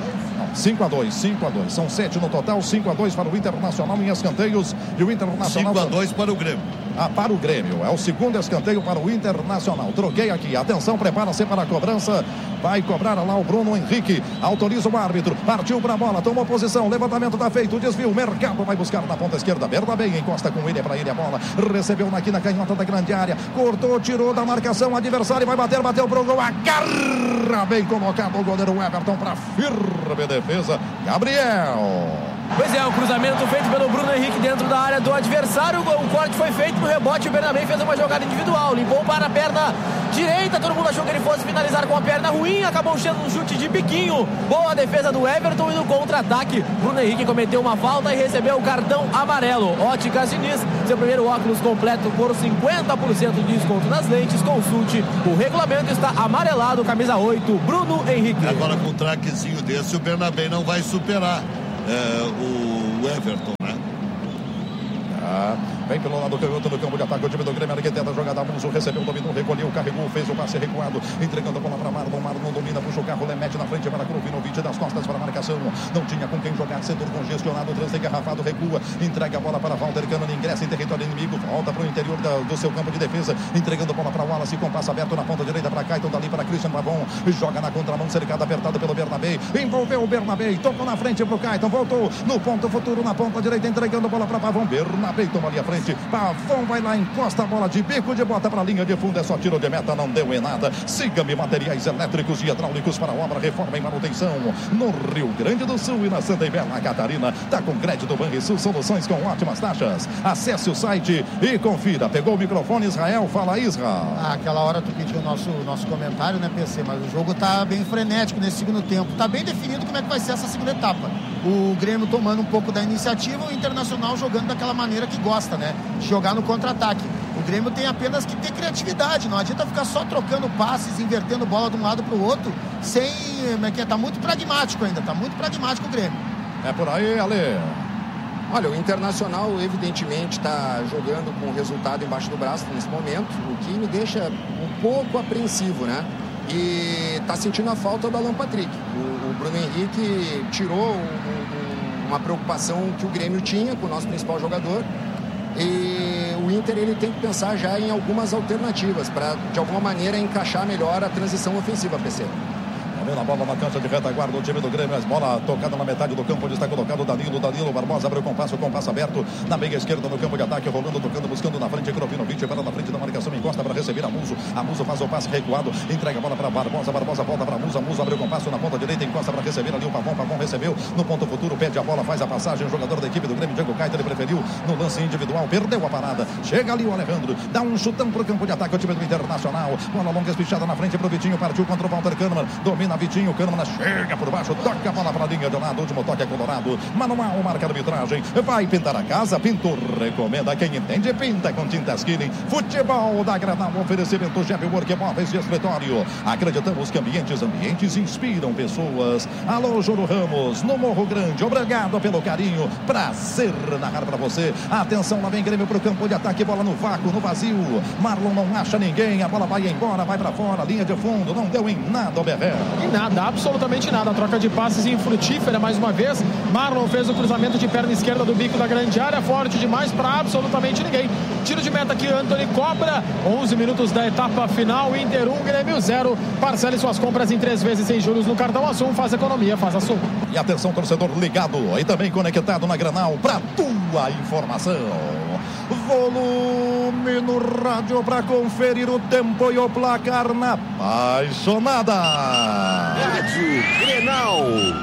S1: 5-2, são 7 no total, 5-2 para o Internacional em escanteios, e o Internacional
S3: 5-2 para o Grêmio.
S1: Para o Grêmio, é o segundo escanteio para o Internacional. Troquei aqui, atenção, prepara-se para a cobrança, vai cobrar lá o Bruno Henrique, autoriza o árbitro, partiu para a bola, tomou posição, levantamento está feito, desvio, Mercado vai buscar na ponta esquerda, Bernabei encosta com ele, é para ele a bola, recebeu aqui na canhota da grande área, cortou, tirou da marcação, adversário vai bater, bateu pro gol, agarra, bem colocado o goleiro Everton para firme defesa, Gabriel.
S2: Pois é, o cruzamento feito pelo Bruno Henrique dentro da área do adversário, o corte foi feito no rebote, o Bernabei fez uma jogada individual, limpou para a perna direita, todo mundo achou que ele fosse finalizar com a perna ruim, acabou sendo um chute de biquinho. Boa defesa do Everton e no contra-ataque, Bruno Henrique cometeu uma falta e recebeu o cartão amarelo. Óticas Diniz, seu primeiro óculos completo por 50% de desconto nas lentes. Consulte o regulamento, está amarelado, camisa 8, Bruno Henrique.
S3: Agora com um traquezinho desse, o Bernabé não vai superar o Everton, né?
S1: Vem pelo lado canhoto no campo de ataque o time do Grêmio, que tenta a jogada, Musso recebeu, dominou, recolheu, carregou, fez o passe recuado, entregando a bola para Marlon domina, puxa o carro, mete na frente para Krovinovic, das costas para a marcação, não tinha com quem jogar, setor congestionado, trânsito engarrafado, recua, entrega a bola para Walter Kahneman, ingressa em território inimigo, volta para o interior do seu campo de defesa, entregando a bola para Wallace, com passe aberto na ponta direita para Caiton, dali para Christian Pavon, joga na contramão, cercado, apertado pelo Bernabé, envolveu o Bernabé, tocou na frente para o Caiton, voltou no ponto futuro, na ponta direita, entregando a bola para Pavon, Bernabé toma ali a frente, Pavon vai lá, encosta a bola de bico de bota para a linha de fundo, é só tiro de meta, não deu em nada. Siga-me, materiais elétricos e hidráulicos para obra, reforma e manutenção no Rio Grande do Sul e na Santa e Bela Catarina. Tá com crédito Banrisul, soluções com ótimas taxas. Acesse o site e confira. Pegou o microfone, Israel, fala Isra.
S4: Aquela hora tu pediu o nosso comentário, né, PC? Mas o jogo tá bem frenético nesse segundo tempo. Tá bem definido como é que vai ser essa segunda etapa. O Grêmio tomando um pouco da iniciativa, o Internacional jogando daquela maneira que gosta, né? Jogar no contra-ataque. O Grêmio tem apenas que ter criatividade, não adianta ficar só trocando passes, invertendo bola de um lado para o outro, sem... Tá muito pragmático ainda, tá muito pragmático o Grêmio.
S1: É por aí, Ale.
S10: Olha, o Internacional evidentemente está jogando com o resultado embaixo do braço nesse momento, o que me deixa um pouco apreensivo, né? E está sentindo a falta do Alan Patrick. O Bruno Henrique tirou uma preocupação que o Grêmio tinha com o nosso principal jogador. E o Inter ele tem que pensar já em algumas alternativas para, de alguma maneira, encaixar melhor a transição ofensiva, PC.
S1: Na bola na cancha de retaguarda o time do Grêmio, as bola tocada na metade do campo, onde está colocado o Danilo Barbosa abriu com passo aberto na meia esquerda no campo de ataque, rolando, tocando, buscando na frente, Krovinovic para na frente da marcação, encosta para receber a Musso faz o passe recuado, entrega a bola para Barbosa volta para Musso abriu com passo na ponta direita, encosta para receber ali o Pavon recebeu no ponto futuro, pede a bola, faz a passagem, o jogador da equipe do Grêmio, Diego Caetano, ele preferiu no lance individual, perdeu a parada, chega ali o Alejandro, dá um chutão pro campo de ataque, o time do Internacional, bola longa espichada na frente pro Vitinho, partiu contra o Walter Kahneman, domina Vitinho, Kahneman chega por baixo, toca a bola para a linha de lado, último toque é Colorado, manual, marca a arbitragem, vai pintar a casa, pintor recomenda, quem entende, pinta com tintas Killing, futebol da Granal, oferecimento Jabwork Móveis de Escritório, acreditamos que ambientes inspiram pessoas. Alô, Joro Ramos, no Morro Grande, obrigado pelo carinho, prazer narrar para você, atenção, lá vem Grêmio pro campo de ataque, bola no vácuo, no vazio, Marlon não acha ninguém, a bola vai embora, vai para fora, linha de fundo, não deu em nada o Berré.
S5: Em nada, absolutamente nada, a troca de passes infrutífera mais uma vez, Marlon fez o cruzamento de perna esquerda do bico da grande área, forte demais para absolutamente ninguém, tiro de meta aqui, Antony cobra, 11 minutos da etapa final, Inter 1, Grêmio 0, parcele suas compras em 3 vezes sem juros no cartão Assum, faz economia, faz Assum.
S1: E atenção, torcedor ligado e também conectado na Granal para tua informação. Volume no rádio para conferir o tempo e o placar na apaixonada.
S6: Rádio Grenal.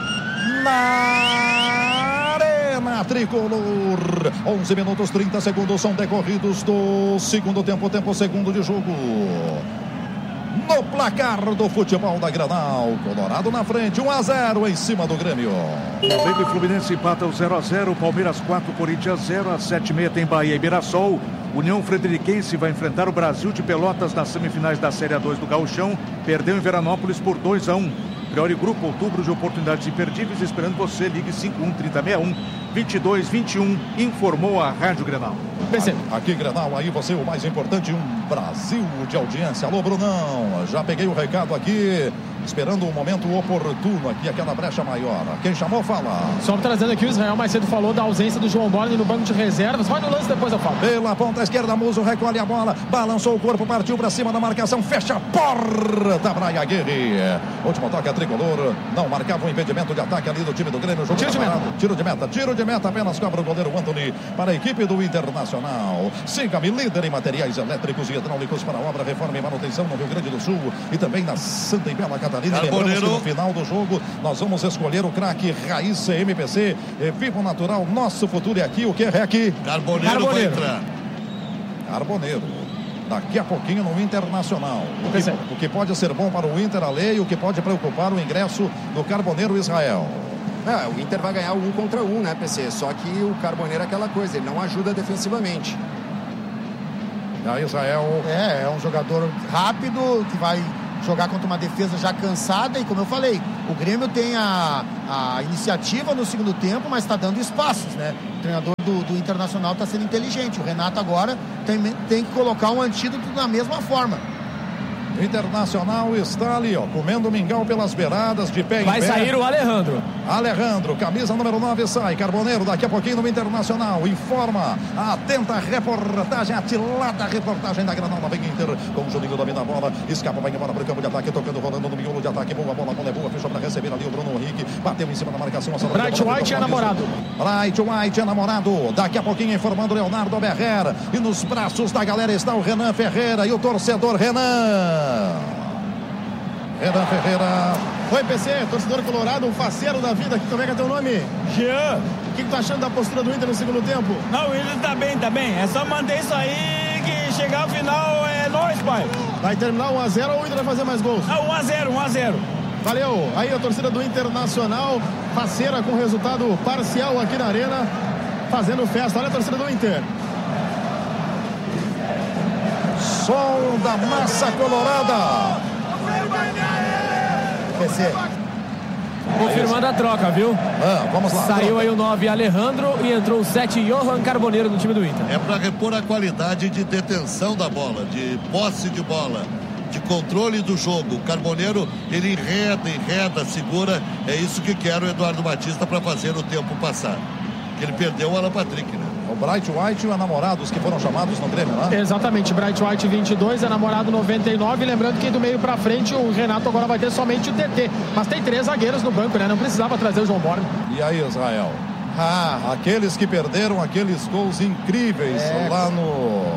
S1: Na Arena Tricolor. 11 minutos 30 segundos são decorridos do segundo tempo segundo de jogo. No placar do futebol da Granal, Colorado na frente, 1-0 em cima do Grêmio.
S7: Flamengo e Fluminense empatam 0-0, Palmeiras 4, Corinthians 0, às 7h30 tem Bahia e Mirassol. União Frederiquense vai enfrentar o Brasil de Pelotas nas semifinais da Série A2 do Gauchão, perdeu em Veranópolis por 2-1. Priori Grupo, outubro de oportunidades imperdíveis, esperando você, ligue 51-3061-2221, informou a Rádio Grenal.
S1: Aqui Grenal, aí você o mais importante, um Brasil de audiência. Alô, Brunão, já peguei o recado aqui, esperando um momento oportuno aqui, aquela brecha maior. Quem chamou, fala.
S5: Só trazendo aqui, o Israel mais cedo falou da ausência do João Borne no banco de reservas. Vai no lance, depois eu falo.
S1: Pela ponta esquerda, Musso recolhe a bola, balançou o corpo, partiu para cima da marcação, fecha a porta para Aguirre. Último toque a tricolor, não marcava um impedimento de ataque ali do time do Grêmio. Tiro de meta, apenas cobra o goleiro Antony para a equipe do Internacional. Siga-me, líder em materiais elétricos e hidráulicos para obra, reforma e manutenção no Rio Grande do Sul e também na Santa e Bela Catarina. Lembramos que no final do jogo nós vamos escolher o craque Raiz CMPC, Vivo Natural, nosso futuro é aqui. O que é aqui?
S3: Carboneiro vai entrar.
S1: Carboneiro. daqui a pouquinho no Internacional. O que pode ser bom para o Inter, a lei, o que pode preocupar o ingresso do Carboneiro Israel.
S10: O Inter vai ganhar 1 contra 1, né, PC? Só que o Carboneiro é aquela coisa, ele não ajuda defensivamente.
S1: A Israel...
S4: É um jogador rápido, que vai jogar contra uma defesa já cansada. E como eu falei, o Grêmio tem a iniciativa no segundo tempo, mas está dando espaços, né? O treinador do Internacional está sendo inteligente. O Renato agora tem que colocar um antídoto da mesma forma.
S1: O Internacional está ali, comendo mingau pelas beiradas, de pé em pé.
S2: Vai sair o Alejandro.
S1: Alejandro, camisa número 9, sai. Carboneiro daqui a pouquinho no Internacional. Informa a atenta reportagem, atilada reportagem da Granada. Vem Inter com o Juninho, domina a bola. Escapa, vai embora para o campo de ataque, tocando, rolando no miolo de ataque. Boa bola é boa. Fechou para receber ali o Bruno Henrique. Bateu em cima da marcação.
S5: Bright White é namorado.
S1: Bright White é namorado. Daqui a pouquinho informando Leonardo Berrer. E nos braços da galera está o Renan Ferreira e o torcedor Renan Ferreira.
S8: Oi, PC, torcedor colorado, um faceiro da vida aqui. Como é que é teu nome?
S13: Jean.
S8: O que tu tá achando da postura do Inter no segundo tempo?
S13: Não, o Inter tá bem. É só manter isso aí, que chegar ao final é nóis, pai.
S8: Vai terminar 1-0 ou o Inter vai fazer mais gols?
S13: Não, 1-0.
S8: Valeu. Aí a torcida do Internacional, parceira com resultado parcial aqui na Arena, fazendo festa. Olha a torcida do Inter.
S1: Som da massa colorada.
S4: PC.
S2: Confirmando a troca, viu?
S1: Vamos lá.
S2: Saiu aí o 9 Alejandro e entrou o 7 Johan Carboneiro no time do Inter.
S3: É para repor a qualidade de detenção da bola, de posse de bola, de controle do jogo. O Carboneiro, ele enreda, segura. É isso que quer o Eduardo Batista para fazer o tempo passar. Que ele perdeu o Alan Patrick, né?
S1: O Bright White e o namorados que foram chamados no Grêmio, né?
S5: Exatamente, Bright White 22, é namorado 99. Lembrando que do meio pra frente o Renato agora vai ter somente o TT. Mas tem 3 zagueiros no banco, né? Não precisava trazer o João Borne.
S1: E aí, Israel? Aqueles que perderam aqueles gols incríveis lá no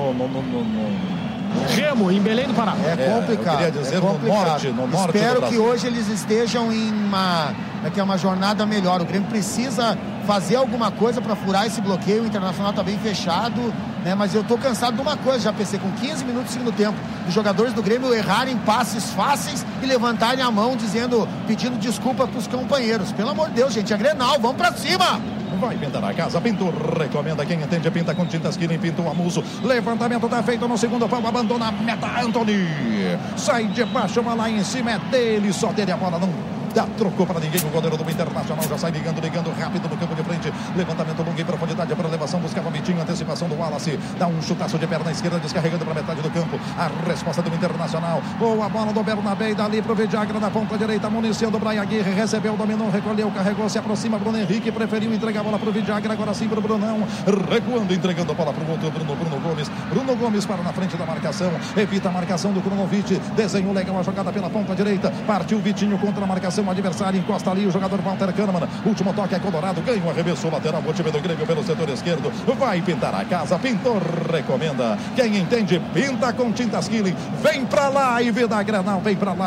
S5: Remo, em Belém do Pará.
S4: É complicado.
S1: Eu queria dizer no norte
S4: Espero
S1: do Brasil.
S4: que hoje eles estejam em uma jornada melhor. O Grêmio precisa fazer alguma coisa para furar esse bloqueio. O Internacional está bem fechado, né? Mas eu tô cansado de uma coisa, já pensei, com 15 minutos do segundo tempo, os jogadores do Grêmio errarem passes fáceis e levantarem a mão pedindo desculpa para os companheiros. Pelo amor de Deus, gente, é Grenal, vamos para cima!
S1: Vai pintar a casa, Pinto recomenda, quem entende pinta com tintas Killing, pinta um amuso. Levantamento tá feito no segundo pau, abandona a meta, Anthony. Sai de baixo, mas lá em cima é dele, só dele a bola não trocou para ninguém. O goleiro do Internacional já sai ligando rápido no campo de frente. Levantamento longo em profundidade para elevação, buscava Vitinho, antecipação do Wallace, dá um chutaço de perna esquerda, descarregando para metade do campo. A resposta do Internacional, boa bola do Bernabé, dali pro Vidagra na ponta direita, munição do Brian Aguirre, recebeu, dominou, recolheu, carregou, se aproxima, Bruno Henrique, preferiu entregar a bola pro Vidagra, agora sim pro Brunão, recuando, entregando a bola pro outro, Bruno Gomes para na frente da marcação, evita a marcação do Krunovic, desenhou legal a jogada pela ponta direita, partiu Vitinho contra a marcação, o adversário encosta ali o jogador Walter Kahneman, último toque é Colorado, ganha o arremesso lateral, o time do Grêmio pelo setor esquerdo, vai pintar a casa, pintor recomenda, quem entende pinta com tintas Killing, vem pra lá e vê da Granal,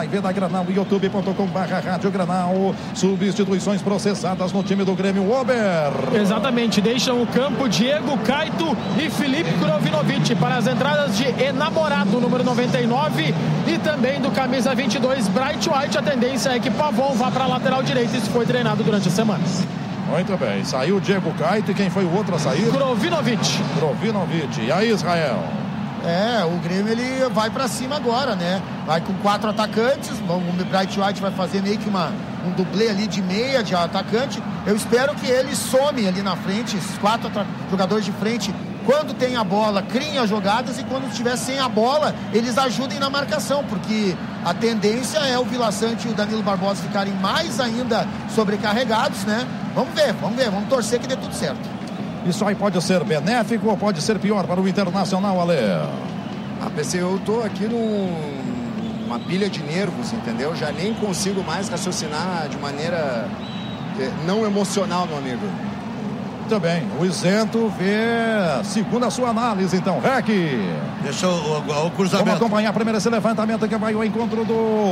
S1: youtube.com/Rádio Granal, substituições processadas no time do Grêmio, Ober.
S5: Exatamente, deixam o campo Diego Caito e Felipe Krovinovic para as entradas de enamorado, número 99, e também do camisa 22, Bright White. A tendência é que Pavon vá para a lateral direita, isso foi treinado durante a semana.
S1: Muito bem, saiu o Diego Caito e quem foi o outro a sair?
S5: Krovinovic.
S1: E aí, Israel?
S4: O Grêmio ele vai pra cima agora, né? Vai com 4 atacantes, o Bright White vai fazer meio que um dublê ali de meia, de atacante. Eu espero que ele some ali na frente, esses 4 jogadores de frente, quando tem a bola, criem as jogadas, e quando estiver sem a bola, eles ajudem na marcação, porque a tendência é o Vila Sante e o Danilo Barbosa ficarem mais ainda sobrecarregados, né? Vamos ver, vamos torcer que dê tudo certo.
S1: Isso aí pode ser benéfico ou pode ser pior para o Internacional, Ale?
S10: PC, eu tô aqui numa pilha de nervos, entendeu? Já nem consigo mais raciocinar de maneira não emocional, meu amigo.
S1: Muito bem, o isento vê, segundo a sua análise, então, Rec.
S3: Deixa o cruzamento.
S1: Vamos acompanhar primeiro esse levantamento que vai ao encontro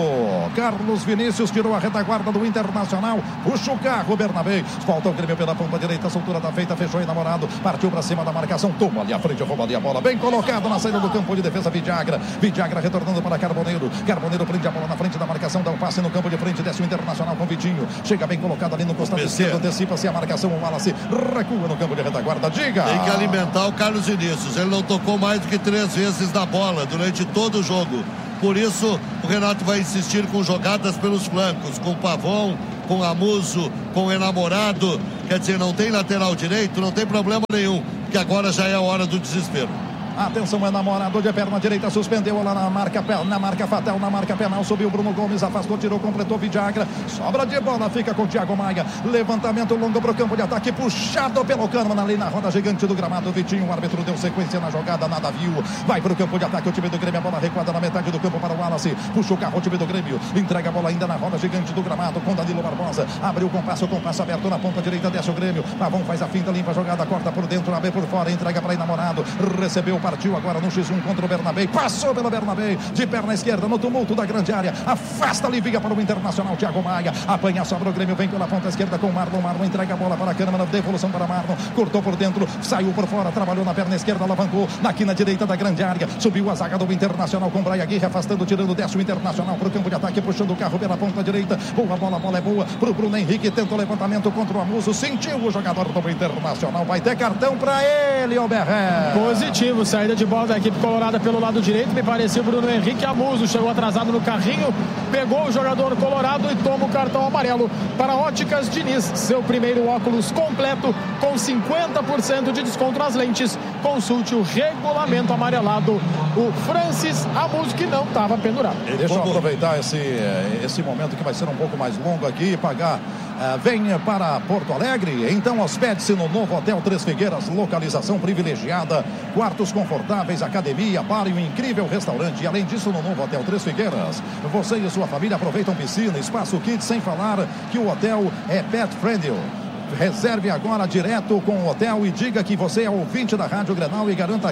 S1: do Carlos Vinícius, tirou a retaguarda do Internacional, puxa o carro, Bernabé, falta o Grêmio pela ponta direita, a soltura tá feita, fechou enamorado, partiu pra cima da marcação, toma ali à frente, rouba ali a bola, bem colocado na saída do campo de defesa, Vidagra retornando para Carboneiro prende a bola na frente da marcação, dá um passe no campo de frente, desce o Internacional com Vitinho, chega bem colocado ali no costado esquerdo, antecipa-se a marcação, o Wallace recua no campo de retaguarda, diga!
S3: Tem que alimentar o Carlos Vinícius, ele não tocou mais do que 3 vezes na bola durante todo o jogo, por isso o Renato vai insistir com jogadas pelos flancos, com o Pavon, com Amuso, com o Enamorado, quer dizer, não tem lateral direito, não tem problema nenhum, que agora já é a hora do desespero.
S1: Atenção, Enamorado de perna direita, suspendeu lá na marca fatal, na marca penal, subiu Bruno Gomes, afastou, tirou, completou Vidagra, sobra de bola, fica com o Thiago Maia, levantamento longo para o campo de ataque, puxado pelo Kahneman ali na roda gigante do gramado, Vitinho, o árbitro deu sequência na jogada, nada viu, vai para o campo de ataque, o time do Grêmio, a bola recuada na metade do campo para o Wallace, puxa o carro, o time do Grêmio, entrega a bola ainda na roda gigante do gramado, com Danilo Barbosa, abriu o compasso aberto na ponta direita, desce o Grêmio, Pavão faz a finta, limpa a jogada, corta por dentro, abre por fora, entrega para Enamorado, recebeu, partiu agora no X1 contra o Bernabé, passou pelo Bernabé, de perna esquerda no tumulto da grande área, afasta, alivia para o Internacional, Thiago Maia, apanha, sobra o Grêmio, vem pela ponta esquerda com o Marlon, entrega a bola para a Câmara, devolução para Marlon, cortou por dentro, saiu por fora, trabalhou na perna esquerda, alavancou, na quina direita da grande área, subiu a zaga do Internacional com Braia Aguirre, afastando, tirando, desce o Internacional para o campo de ataque, puxando o carro pela ponta direita, boa bola, a bola é boa, para o Bruno Henrique, tenta o levantamento contra o Amuso, sentiu o jogador do Internacional, vai ter cartão para ele, Oberré.
S5: Positivo, saída de bola da equipe colorada pelo lado direito, me pareceu Bruno Henrique. Amuso chegou atrasado no carrinho, pegou o jogador colorado e toma o cartão amarelo. Para Óticas Diniz, seu primeiro óculos completo com 50% de desconto nas lentes. Consulte o regulamento amarelado. O Francis Amuso, que não estava pendurado.
S1: Deixa eu aproveitar esse momento que vai ser um pouco mais longo aqui e pagar. Vem para Porto Alegre, então hospede-se no novo Hotel Três Figueiras, localização privilegiada, quartos confortáveis, academia, bar e um incrível restaurante. E além disso, no novo Hotel Três Figueiras, você e sua família aproveitam piscina, espaço kids, sem falar que o hotel é pet friendly. Reserve agora direto com o hotel e diga que você é ouvinte da Rádio Grenal e garanta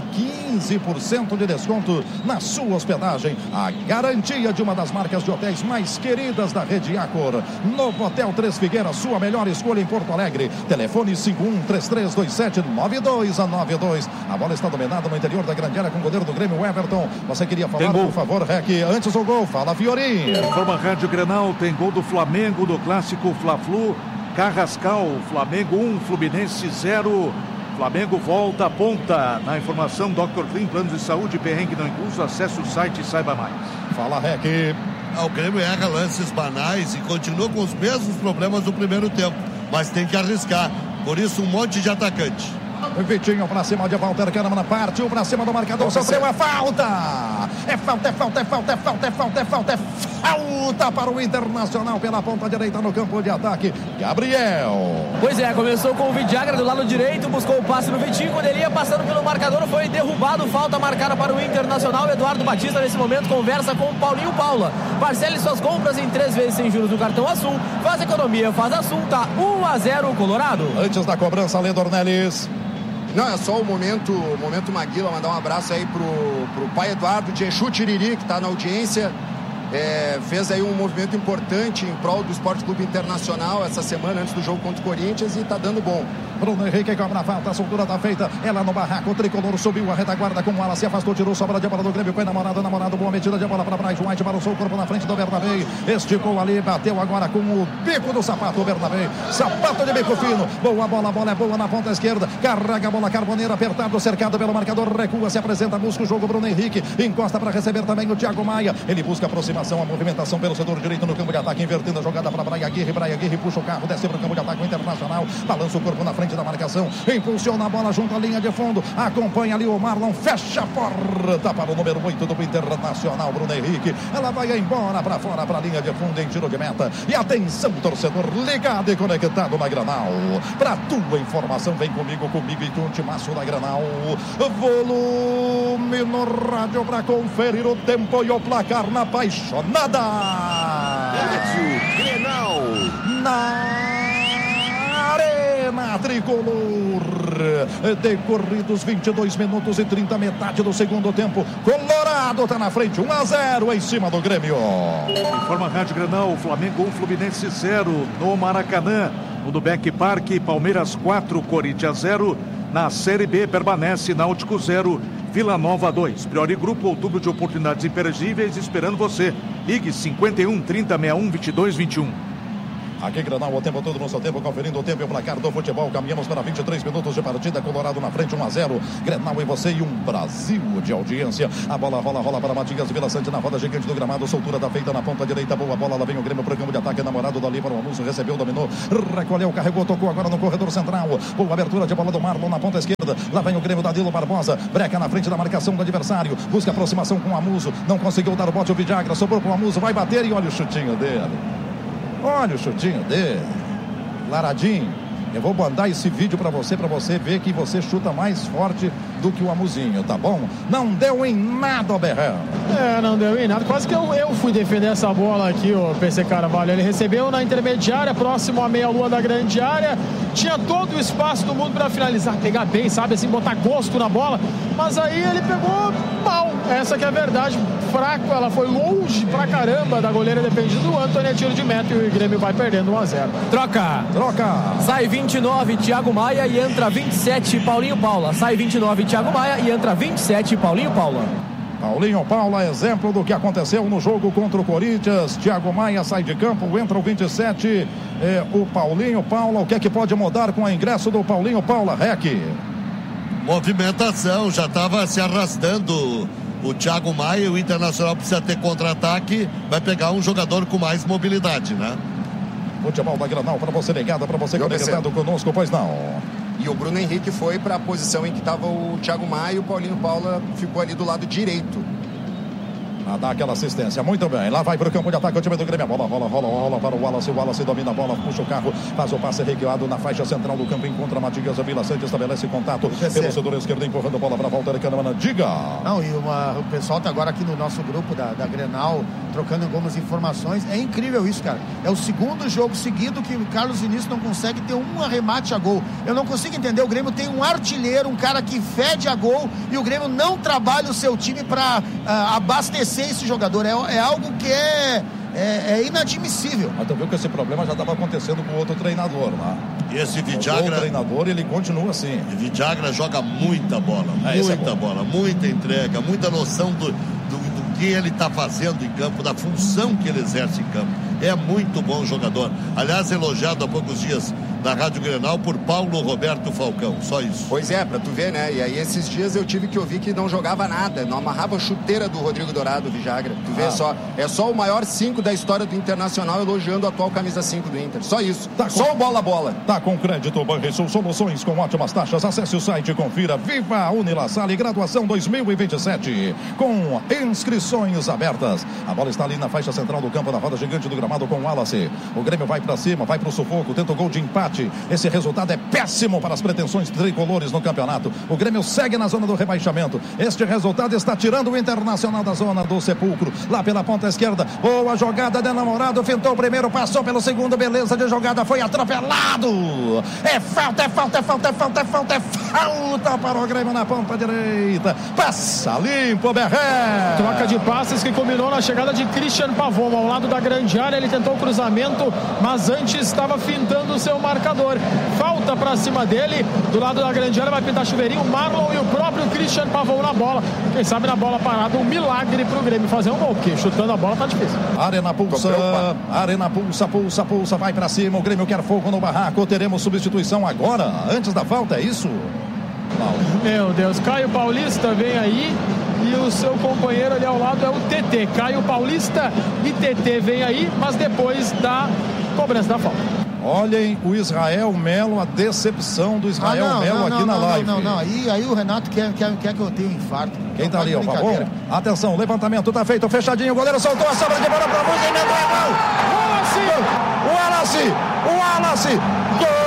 S1: 15% de desconto na sua hospedagem. A garantia de uma das marcas de hotéis mais queridas da rede Accor. Novo Hotel Três Figueiras, sua melhor escolha em Porto Alegre. Telefone 51-3327-9292. A bola está dominada no interior da grande área com o goleiro do Grêmio, Everton. Você queria falar, por favor, Rec, antes do gol? Fala, Fiorim.
S7: Informa Rádio Grenal, tem gol do Flamengo do clássico Fla-Flu. Carrascal, Flamengo 1, Fluminense 0. Flamengo volta à ponta. Na informação, Dr. Clean, planos de saúde, perrengue não incluso. Acesse o site e saiba mais.
S1: Fala, Rec.
S3: O Grêmio erra lances banais e continua com os mesmos problemas do primeiro tempo. Mas tem que arriscar. Por isso, um monte de atacante.
S1: Vitinho pra cima de Walter Kahneman, partiu pra cima do marcador, sofreu a falta. É falta para o Internacional pela ponta direita no campo de ataque. Gabriel.
S2: Pois é, começou com o Vidagra do lado direito, buscou o passe no Vitinho, quando ele ia passando pelo marcador, foi derrubado, falta marcada para o Internacional. Eduardo Batista nesse momento conversa com o Paulinho Paula. Parcele suas compras em 3 vezes sem juros do cartão Azul, faz economia, faz Azul, tá 1-0 Colorado.
S1: Antes da cobrança, Lê Dornelles.
S10: Não, é só o momento Maguila, mandar um abraço aí pro pai Eduardo de Exu Tiriri, que está na audiência. Fez aí um movimento importante em prol do Esporte Clube Internacional essa semana antes do jogo contra o Corinthians e tá dando bom.
S1: Bruno Henrique cobra a falta, a soltura tá feita, ela no barraco, o tricolor subiu a retaguarda com o ala, se afastou, tirou, sobra de bola do Grêmio, foi namorado, boa metida de bola para Bryce White, balançou o corpo na frente do Bernabé, esticou ali, bateu agora com o bico do sapato, o Bernabé, sapato de bico fino, boa bola, a bola é boa na ponta esquerda, carrega a bola, Carboneiro apertado, cercado pelo marcador, recua, se apresenta, busca o jogo, Bruno Henrique, encosta para receber também o Thiago Maia, ele busca aproximação, a movimentação pelo setor direito no campo de ataque, invertendo a jogada para Braia Aguirre puxa o carro, desce para o campo de ataque, o Internacional, balança o corpo na frente da marcação, impulsiona a bola junto à linha de fundo, acompanha ali o Marlon, fecha a porta para o número 8 do Internacional, Bruno Henrique, ela vai embora para fora, para a linha de fundo em tiro de meta, e atenção torcedor, ligado e conectado na Grenal, para tua informação, vem comigo e com o timaço da Grenal, volume no rádio para conferir o tempo e o placar na apaixonada
S6: Rádio Grenal.
S1: Na Arena Tricolor, Decorridos 22 minutos e 30, metade do segundo tempo. Colorado está na frente, 1-0 em cima do Grêmio.
S7: Informa a Rádio Grenal, Flamengo 1, Fluminense 0 no Maracanã. No Dubec Park, Palmeiras 4, Corinthians 0. Na Série B permanece Náutico 0, Vila Nova 2. Priori Grupo, outubro de oportunidades imperdíveis esperando você. Ligue 51 30 61 22 21.
S1: Aqui Grenal, o tempo todo no seu tempo, conferindo o tempo e o placar do futebol. Caminhamos para 23 minutos de partida. Colorado na frente, 1-0. Grenal em você e um Brasil de audiência. A bola rola para Matias Vila Sante na roda gigante do gramado. Soltura da feita na ponta direita. Boa bola, lá vem o Grêmio pro campo de ataque. Namorado dali para o anúncio. Recebeu, dominou, recolheu, carregou, tocou agora no corredor central. Boa abertura de bola do Marlon na ponta esquerda. Lá vem o Grêmio da Danilo Barbosa. Breca na frente da marcação do adversário. Busca aproximação com o Amuso. Não conseguiu dar o bote o Vidagra. Sobrou pro Amuso. Vai bater e olha o chutinho dele. Olha o chutinho dele. Laradinho, eu vou mandar esse vídeo pra você ver que você chuta mais forte do que o Amuzinho, tá bom? Não deu em nada o Berrão.
S5: Não deu em nada. Quase que eu fui defender essa bola aqui, o PC Carvalho. Ele recebeu na intermediária, próximo à meia-lua da grande área. Tinha todo o espaço do mundo pra finalizar, pegar bem, sabe? Assim, botar gosto na bola. Mas aí ele pegou mal. Essa que é a verdade. Fraco, ela foi longe pra caramba da goleira dependendo do Antônio. Tiro de meta e o Grêmio vai perdendo 1-0.
S2: Troca. Sai 29, Thiago Maia e entra 27, Paulinho Paula. Sai 29, Thiago Maia e entra 27, Paulinho Paula.
S1: Paulinho Paula, exemplo do que aconteceu no jogo contra o Corinthians. Thiago Maia sai de campo, entra o 27, o Paulinho Paula. O que é que pode mudar com o ingresso do Paulinho Paula, Rec?
S3: Movimentação, já estava se arrastando o Thiago Maia. O Internacional precisa ter contra-ataque, vai pegar um jogador com mais mobilidade, né?
S1: Futebol da Grenal, para você ligado, para você conectado conosco, pois não.
S10: E o Bruno Henrique foi para a posição em que estava o Thiago Maia e o Paulinho Paula ficou ali do lado direito.
S1: A dar aquela assistência, muito bem. Lá vai para o campo de ataque o time do Grêmio. A bola rola para o Wallace. O Wallace domina a bola, puxa o carro, faz o passe recuado na faixa central do campo. Encontra Matias Vila Sante, estabelece contato pelo setor esquerdo, empurrando a bola para a volta. Kahneman, diga.
S4: Não, e o pessoal tá agora aqui no nosso grupo da Grenal, trocando algumas informações. É incrível isso, cara. É o segundo jogo seguido que o Carlos Vinícius não consegue ter um arremate a gol. Eu não consigo entender. O Grêmio tem um artilheiro, um cara que fede a gol, e o Grêmio não trabalha o seu time para abastecer esse jogador. É algo que é inadmissível.
S1: Mas tu viu que esse problema já estava acontecendo com outro treinador lá.
S3: E esse Vidagra,
S1: o treinador, ele continua assim.
S3: O Vidagra joga muita bola, muita bola, muita entrega, muita noção do que ele está fazendo em campo, da função que ele exerce em campo. É muito bom jogador. Aliás, elogiado há poucos dias na Rádio Grenal por Paulo Roberto Falcão, só isso.
S10: Pois é, pra tu ver, né? E aí esses dias eu tive que ouvir que não jogava nada, não amarrava a chuteira do Rodrigo Dourado, Vidagra. Tu vê só, é só o maior 5 da história do Internacional elogiando a atual camisa 5 do Inter. Só isso. Só o bola.
S1: Tá com crédito Banrisul, soluções com ótimas taxas. Acesse o site e confira. Viva a Unilassale, graduação 2027, com inscrições abertas. A bola está ali na faixa central do campo, na roda gigante do gramado com o Wallace. O Grêmio vai pra cima, vai pro sufoco, tenta o gol de empate. Esse resultado é péssimo para as pretensões tricolores no campeonato. O Grêmio segue na zona do rebaixamento. Este resultado está tirando o Internacional da zona do sepulcro. Lá pela ponta esquerda, boa jogada de Namorado, fintou o primeiro, passou pelo segundo, beleza de jogada, foi atropelado. É falta para o Grêmio na ponta direita. Passa limpo, Berré.
S5: Troca de passes que combinou na chegada de Christian Pavon ao lado da grande área. Ele tentou o cruzamento, mas antes estava fintando o seu marcador. Falta pra cima dele, do lado da grande área vai pintar chuveirinho, o Marlon e o próprio Christian Pavon na bola. Quem sabe na bola parada, um milagre pro Grêmio fazer um gol, porque chutando a bola tá difícil.
S1: Arena pulsa, vai pra cima, o Grêmio quer fogo no barraco, teremos substituição agora, antes da falta, é isso?
S5: Meu Deus, Caio Paulista vem aí e o seu companheiro ali ao lado é o TT. Caio Paulista e TT vem aí, mas depois da cobrança da falta.
S1: Olhem o Israel Melo, a decepção do Israel Melo aqui na live.
S4: Não. Aí o Renato quer que eu tenha um infarto.
S1: Quem tá ali, ó, Pavon? Atenção, levantamento tá feito, fechadinho, o goleiro soltou a sobra de bola pra Luz, emendou a mão. Wallace! Gol!